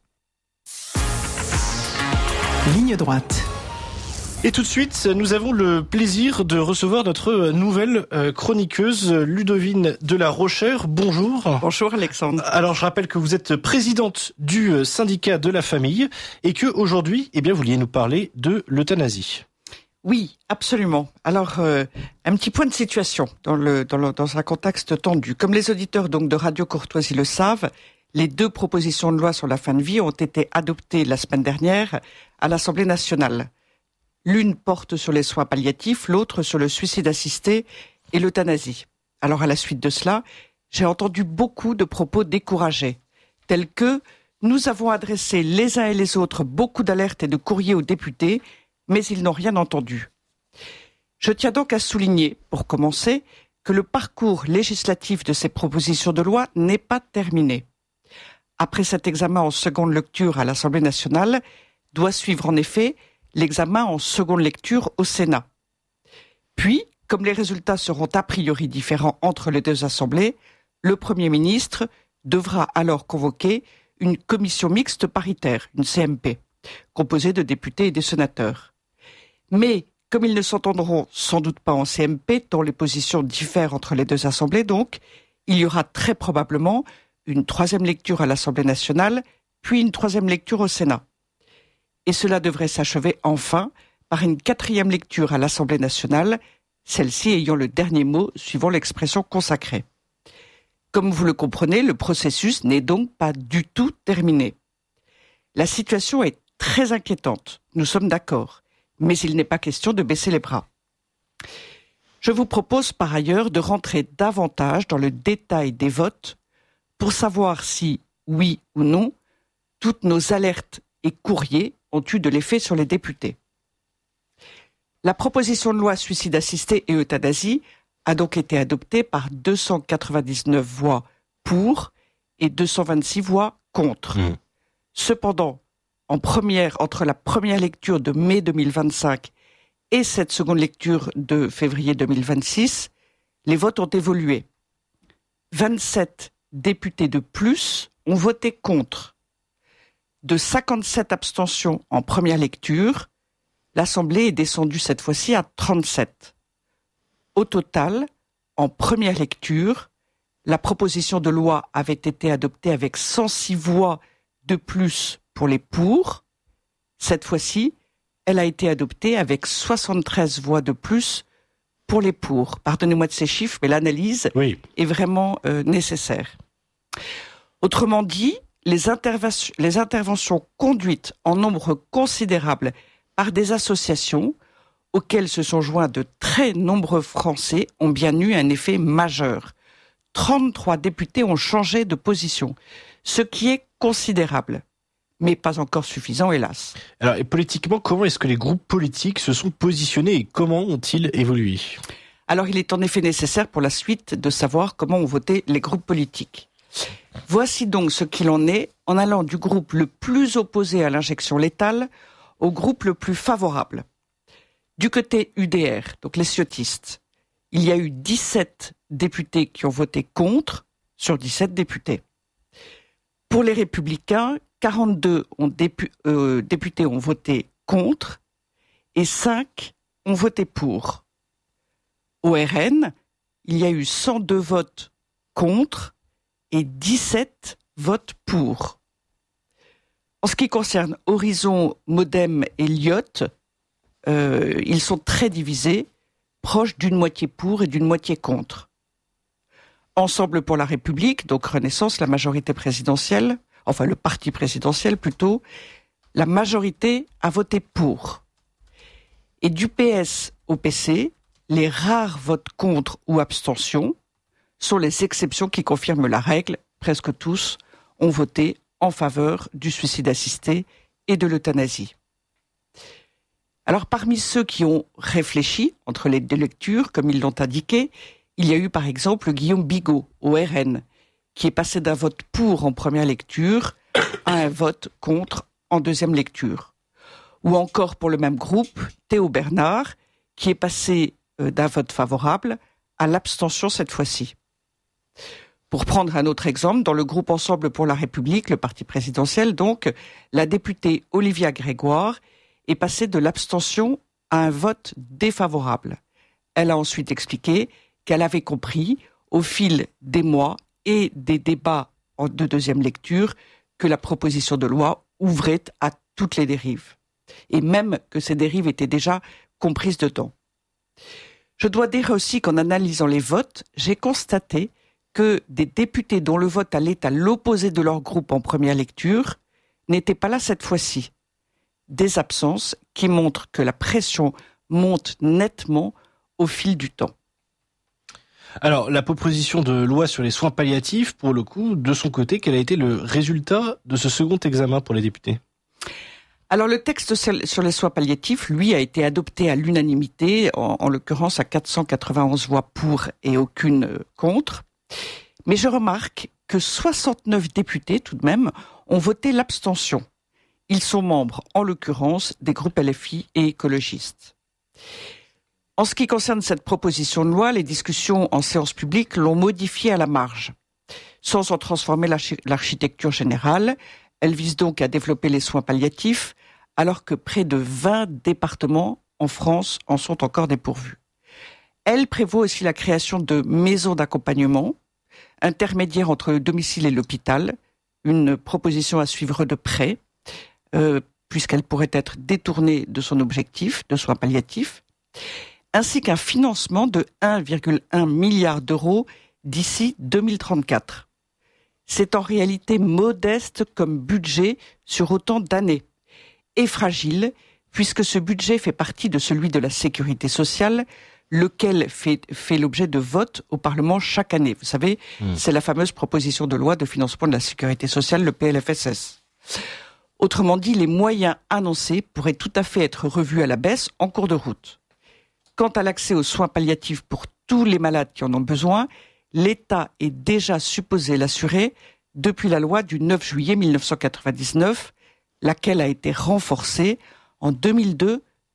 Ligne droite. Et tout de suite, nous avons le plaisir de recevoir notre nouvelle chroniqueuse, Ludovine de la Rochère. Bonjour. Bonjour Alexandre. Alors, je rappelle que vous êtes présidente du syndicat de la famille et que aujourd'hui, eh bien, vous vouliez nous parler de l'euthanasie. Oui, absolument. Alors, euh, un petit point de situation dans le, dans le dans un contexte tendu. Comme les auditeurs donc de Radio Courtoisie le savent, les deux propositions de loi sur la fin de vie ont été adoptées la semaine dernière à l'Assemblée nationale. L'une porte sur les soins palliatifs, l'autre sur le suicide assisté et l'euthanasie. Alors à la suite de cela, j'ai entendu beaucoup de propos découragés, tels que « Nous avons adressé les uns et les autres beaucoup d'alertes et de courriers aux députés, mais ils n'ont rien entendu. » Je tiens donc à souligner, pour commencer, que le parcours législatif de ces propositions de loi n'est pas terminé. Après cet examen en seconde lecture à l'Assemblée nationale, doit suivre en effet l'examen en seconde lecture au Sénat. Puis, comme les résultats seront a priori différents entre les deux assemblées, le Premier ministre devra alors convoquer une commission mixte paritaire, une C M P, composée de députés et de sénateurs. Mais, comme ils ne s'entendront sans doute pas en C M P, dont les positions diffèrent entre les deux assemblées donc, il y aura très probablement une troisième lecture à l'Assemblée nationale, puis une troisième lecture au Sénat. Et cela devrait s'achever enfin par une quatrième lecture à l'Assemblée nationale, celle-ci ayant le dernier mot suivant l'expression consacrée. Comme vous le comprenez, le processus n'est donc pas du tout terminé. La situation est très inquiétante, nous sommes d'accord, mais il n'est pas question de baisser les bras. Je vous propose par ailleurs de rentrer davantage dans le détail des votes pour savoir si, oui ou non, toutes nos alertes et courriers ont eu de l'effet sur les députés. La proposition de loi suicide assisté et euthanasie a donc été adoptée par deux cent quatre-vingt-dix-neuf voix pour et deux cent vingt-six voix contre. Mmh. Cependant, en première, entre la première lecture de mai deux mille vingt-cinq et cette seconde lecture de février deux mille vingt-six, les votes ont évolué. vingt-sept députés de plus ont voté contre. De cinquante-sept abstentions en première lecture, l'Assemblée est descendue cette fois-ci à trente-sept. Au total, en première lecture, la proposition de loi avait été adoptée avec cent six voix de plus pour les pour. Cette fois-ci, elle a été adoptée avec soixante-treize voix de plus pour les pour. Pardonnez-moi de ces chiffres, mais l'analyse oui. est vraiment euh, nécessaire. Autrement dit, les, interventions, les interventions conduites en nombre considérable par des associations auxquelles se sont joints de très nombreux Français ont bien eu un effet majeur. trente-trois députés ont changé de position, ce qui est considérable, mais pas encore suffisant, hélas. Alors, et politiquement, comment est-ce que les groupes politiques se sont positionnés et comment ont-ils évolué ? Alors, il est en effet nécessaire pour la suite de savoir comment ont voté les groupes politiques. Voici donc ce qu'il en est en allant du groupe le plus opposé à l'injection létale au groupe le plus favorable. Du côté U D R, donc les ciotistes, il y a eu dix-sept députés qui ont voté contre sur dix-sept députés. Pour les Républicains, quarante-deux ont dépu- euh, députés ont voté contre et cinq ont voté pour. Au R N, il y a eu cent deux votes contre et dix-sept votes pour. En ce qui concerne Horizon, Modem et Lyotte, euh, ils sont très divisés, proches d'une moitié pour et d'une moitié contre. Ensemble pour la République, donc Renaissance, la majorité présidentielle, enfin le parti présidentiel plutôt, la majorité a voté pour. Et du P S au P C, les rares votes contre ou abstentions sont les exceptions qui confirment la règle. Presque tous ont voté en faveur du suicide assisté et de l'euthanasie. Alors parmi ceux qui ont réfléchi entre les deux lectures, comme ils l'ont indiqué, il y a eu par exemple Guillaume Bigot au R N, qui est passé d'un vote pour en première lecture à un vote contre en deuxième lecture. Ou encore pour le même groupe, Théo Bernard, qui est passé d'un vote favorable à l'abstention cette fois-ci. Pour prendre un autre exemple, dans le groupe Ensemble pour la République, le parti présidentiel, donc, la députée Olivia Grégoire est passée de l'abstention à un vote défavorable. Elle a ensuite expliqué qu'elle avait compris, au fil des mois et des débats de deuxième lecture, que la proposition de loi ouvrait à toutes les dérives. Et même que ces dérives étaient déjà comprises dedans. Je dois dire aussi qu'en analysant les votes, j'ai constaté que des députés dont le vote allait à l'opposé de leur groupe en première lecture n'étaient pas là cette fois-ci. Des absences qui montrent que la pression monte nettement au fil du temps. Alors, la proposition de loi sur les soins palliatifs, pour le coup, de son côté, quel a été le résultat de ce second examen pour les députés ? Alors, le texte sur les soins palliatifs, lui, a été adopté à l'unanimité, en, en l'occurrence à quatre cent quatre-vingt-onze voix pour et aucune contre. Mais je remarque que soixante-neuf députés, tout de même, ont voté l'abstention. Ils sont membres, en l'occurrence, des groupes L F I et écologistes. En ce qui concerne cette proposition de loi, les discussions en séance publique l'ont modifiée à la marge. Sans en transformer l'architecture générale, elle vise donc à développer les soins palliatifs, alors que près de vingt départements en France en sont encore dépourvus. Elle prévoit aussi la création de maisons d'accompagnement, intermédiaires entre le domicile et l'hôpital, une proposition à suivre de près, euh, puisqu'elle pourrait être détournée de son objectif de soins palliatifs, ainsi qu'un financement de un virgule un milliard d'euros d'ici deux mille trente-quatre. C'est en réalité modeste comme budget sur autant d'années, et fragile, puisque ce budget fait partie de celui de la sécurité sociale, lequel fait, fait l'objet de votes au Parlement chaque année. Vous savez, mmh. c'est la fameuse proposition de loi de financement de la sécurité sociale, le P L F S S. Autrement dit, les moyens annoncés pourraient tout à fait être revus à la baisse en cours de route. Quant à l'accès aux soins palliatifs pour tous les malades qui en ont besoin, l'État est déjà supposé l'assurer depuis la loi du neuf juillet mille neuf cent quatre-vingt-dix-neuf, laquelle a été renforcée en deux mille deux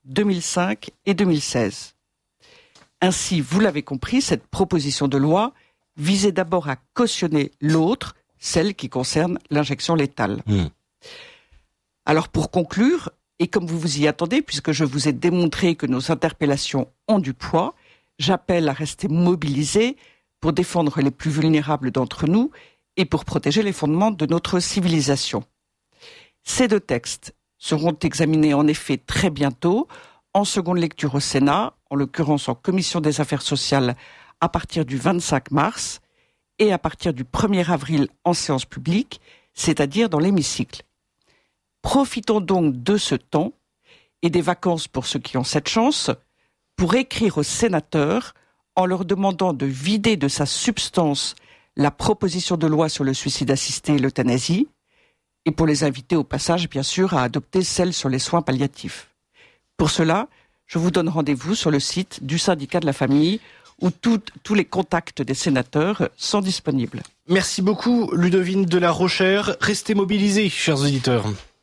deux mille cinq et deux mille seize. Ainsi, vous l'avez compris, cette proposition de loi visait d'abord à cautionner l'autre, celle qui concerne l'injection létale. Mmh. Alors pour conclure, et comme vous vous y attendez, puisque je vous ai démontré que nos interpellations ont du poids, j'appelle à rester mobilisés pour défendre les plus vulnérables d'entre nous et pour protéger les fondements de notre civilisation. Ces deux textes seront examinés en effet très bientôt, en seconde lecture au Sénat, en l'occurrence en commission des affaires sociales à partir du vingt-cinq mars et à partir du premier avril en séance publique, c'est-à-dire dans l'hémicycle. Profitons donc de ce temps et des vacances pour ceux qui ont cette chance pour écrire aux sénateurs en leur demandant de vider de sa substance la proposition de loi sur le suicide assisté et l'euthanasie, et pour les inviter au passage, bien sûr, à adopter celle sur les soins palliatifs. Pour cela, je vous donne rendez-vous sur le site du syndicat de la famille, où tout, tous les contacts des sénateurs sont disponibles. Merci beaucoup, Ludovine de la Rochère. Restez mobilisés, chers auditeurs.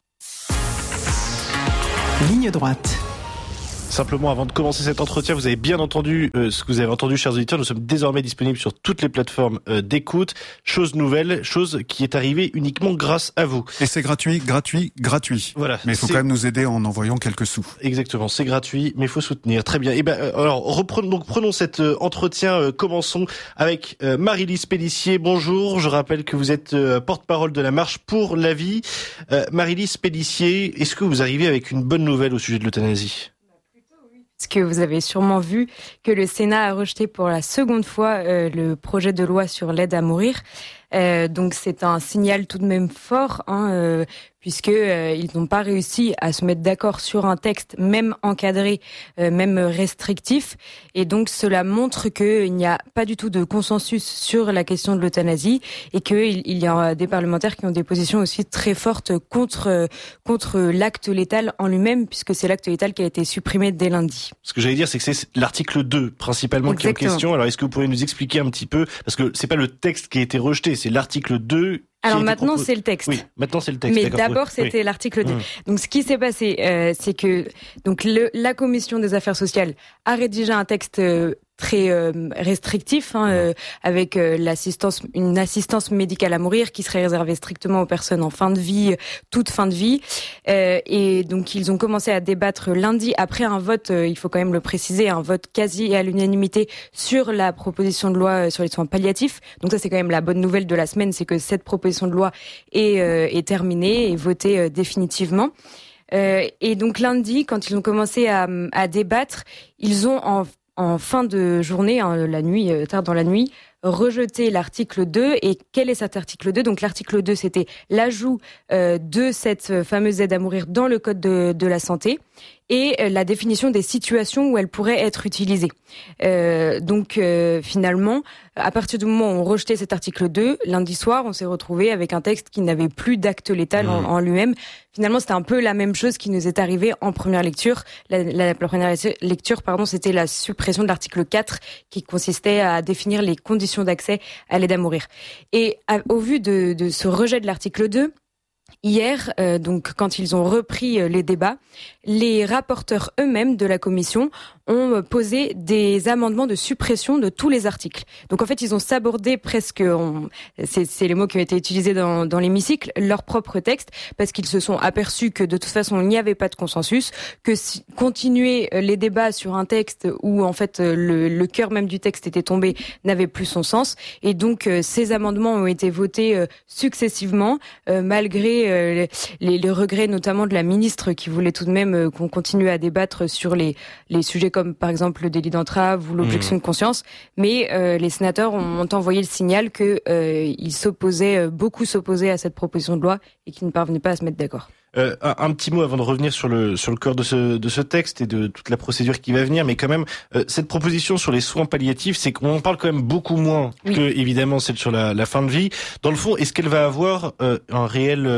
Ligne droite. Simplement, avant de commencer cet entretien, vous avez bien entendu euh, ce que vous avez entendu, chers auditeurs. Nous sommes désormais disponibles sur toutes les plateformes euh, d'écoute. Chose nouvelle, chose qui est arrivée uniquement grâce à vous. Et c'est gratuit, gratuit, gratuit. Voilà. Mais il faut quand même nous aider en envoyant quelques sous. Exactement, c'est gratuit, mais il faut soutenir. Très bien. Et ben, euh, alors reprenons donc prenons cet euh, entretien. Euh, commençons avec euh, Marie-Lise Pellissier. Bonjour. Je rappelle que vous êtes euh, porte-parole de la Marche pour la vie. Euh, Marie-Lise Pellissier, est-ce que vous arrivez avec une bonne nouvelle au sujet de l'euthanasie ? Parce que vous avez sûrement vu que le Sénat a rejeté pour la seconde fois euh, le projet de loi sur l'aide à mourir. Euh, donc c'est un signal tout de même fort, hein, euh, puisque euh, ils n'ont pas réussi à se mettre d'accord sur un texte, même encadré, euh, même restrictif. Et donc cela montre qu'il n'y a pas du tout de consensus sur la question de l'euthanasie et qu'il il y a des parlementaires qui ont des positions aussi très fortes contre euh, contre l'acte létal en lui-même, puisque c'est l'acte létal qui a été supprimé dès lundi. Ce que j'allais dire, c'est que c'est l'article deux principalement Exactement. Qui est en question. Alors est-ce que vous pourriez nous expliquer un petit peu, parce que c'est pas le texte qui a été rejeté, c'est l'article deux. Alors maintenant propos... c'est le texte. Oui, maintenant c'est le texte. Mais d'abord c'était oui. l'article deux. Mmh. Donc ce qui s'est passé, euh, c'est que donc le, la commission des affaires sociales a rédigé un texte euh, très euh, restrictif, hein, euh, avec euh, l'assistance, une assistance médicale à mourir qui serait réservée strictement aux personnes en fin de vie, toute fin de vie. Euh, et donc ils ont commencé à débattre lundi après un vote, euh, il faut quand même le préciser, un vote quasi à l'unanimité sur la proposition de loi sur les soins palliatifs. Donc ça c'est quand même la bonne nouvelle de la semaine, c'est que cette proposition de loi est, euh, est terminée et votée euh, définitivement. Euh, et donc lundi, quand ils ont commencé à, à débattre, ils ont en en fin de journée, hein, la nuit, euh, tard dans la nuit, rejeté l'article deux. Et quel est cet article deux ? Donc l'article deux, c'était l'ajout euh, de cette fameuse aide à mourir dans le code de, de la santé et euh, la définition des situations où elle pourrait être utilisée. Euh, donc euh, finalement, à partir du moment où on rejetait cet article deux, lundi soir, on s'est retrouvé avec un texte qui n'avait plus d'acte létal mmh. en, en lui-même. Finalement, c'était un peu la même chose qui nous est arrivé en première lecture. La, la, la première lecture, pardon, c'était la suppression de l'article quatre qui consistait à définir les conditions d'accès à l'aide à mourir. Et à, au vu de, de ce rejet de l'article deux, hier, euh, donc quand ils ont repris euh, les débats, les rapporteurs eux-mêmes de la commission ont posé des amendements de suppression de tous les articles. Donc en fait, ils ont sabordé presque, on, c'est, c'est les mots qui ont été utilisés dans, dans l'hémicycle, leur propre texte, parce qu'ils se sont aperçus que de toute façon, il n'y avait pas de consensus, que si, continuer les débats sur un texte où en fait le, le cœur même du texte était tombé n'avait plus son sens. Et donc euh, ces amendements ont été votés euh, successivement, euh, malgré euh, les, les regrets notamment de la ministre qui voulait tout de même euh, qu'on continue à débattre sur les, les sujets comme par exemple le délit d'entrave ou l'objection mmh. de conscience, mais euh, les sénateurs ont, ont envoyé le signal que euh, ils s'opposaient, euh, beaucoup s'opposaient à cette proposition de loi et qu'ils ne parvenaient pas à se mettre d'accord. Euh, un, un petit mot avant de revenir sur le sur le cœur de ce de ce texte et de toute la procédure qui va venir, mais quand même euh, cette proposition sur les soins palliatifs, c'est qu'on en parle quand même beaucoup moins oui. que évidemment celle sur la, la fin de vie. Dans le fond, est-ce qu'elle va avoir euh, un réel euh,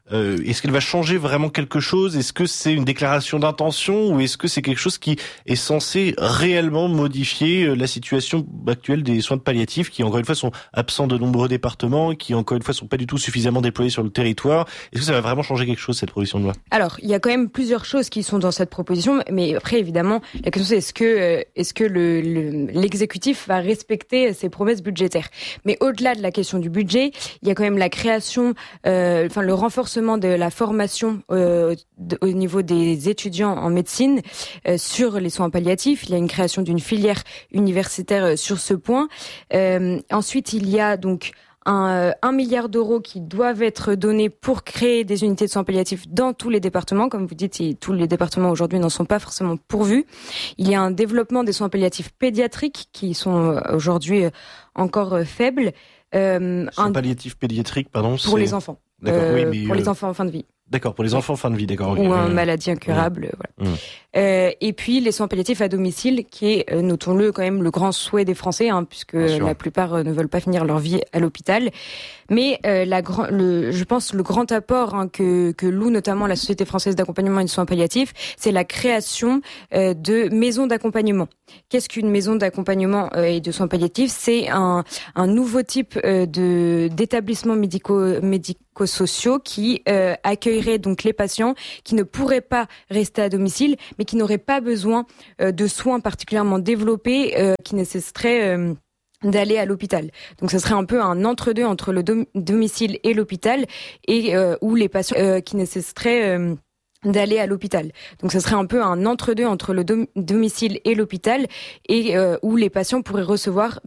euh, est-ce qu'elle va changer vraiment quelque chose? Est-ce que c'est une déclaration d'intention ou est-ce que c'est quelque chose qui est censé réellement modifier la situation actuelle des soins de palliatifs qui, encore une fois, sont absents de nombreux départements, qui, encore une fois, sont pas du tout suffisamment déployés sur le territoire? Est-ce que ça va vraiment changer quelque chose, cette proposition de loi? Alors, il y a quand même plusieurs choses qui sont dans cette proposition, mais après, évidemment, la question c'est est-ce que, euh, est-ce que le, le, l'exécutif va respecter ses promesses budgétaires? Mais au-delà de la question du budget, il y a quand même la création, euh, enfin le renforcement de la formation euh, de, au niveau des étudiants en médecine euh, sur les soins palliatifs. Il y a une création d'une filière universitaire euh, sur ce point. Euh, ensuite, il y a donc Un, un milliard d'euros qui doivent être donnés pour créer des unités de soins palliatifs dans tous les départements. Comme vous dites, tous les départements aujourd'hui n'en sont pas forcément pourvus. Il y a un développement des soins palliatifs pédiatriques qui sont aujourd'hui encore faibles. Euh, soins un... palliatifs pédiatriques, pardon. Pour c'est... les enfants. D'accord, euh, oui, mais pour euh... les enfants en fin de vie. D'accord, pour les enfants en fin de vie, d'accord. Ou okay. en maladie incurable, mmh. voilà. Mmh. Euh, et puis les soins palliatifs à domicile, qui est, euh, notons-le, quand même le grand souhait des Français, hein, puisque la plupart euh, ne veulent pas finir leur vie à l'hôpital. Mais euh, la grand, le, je pense le grand apport hein, que, que loue notamment la Société française d'accompagnement et de soins palliatifs, c'est la création euh, de maisons d'accompagnement. Qu'est-ce qu'une maison d'accompagnement euh, et de soins palliatifs? C'est un, un nouveau type euh, de d'établissements médico médico-sociaux qui euh, accueillerait donc les patients qui ne pourraient pas rester à domicile, mais qui n'auraient pas besoin euh, de soins particulièrement développés, euh, qui nécessiteraient euh, d'aller à l'hôpital. Donc, ça serait un peu un entre-deux entre le dom- domicile et l'hôpital, et euh, où les patients euh, qui nécessiteraient euh, d'aller à l'hôpital. Donc, ça serait un peu un entre-deux entre le dom- domicile et l'hôpital, et euh, où les patients pourraient recevoir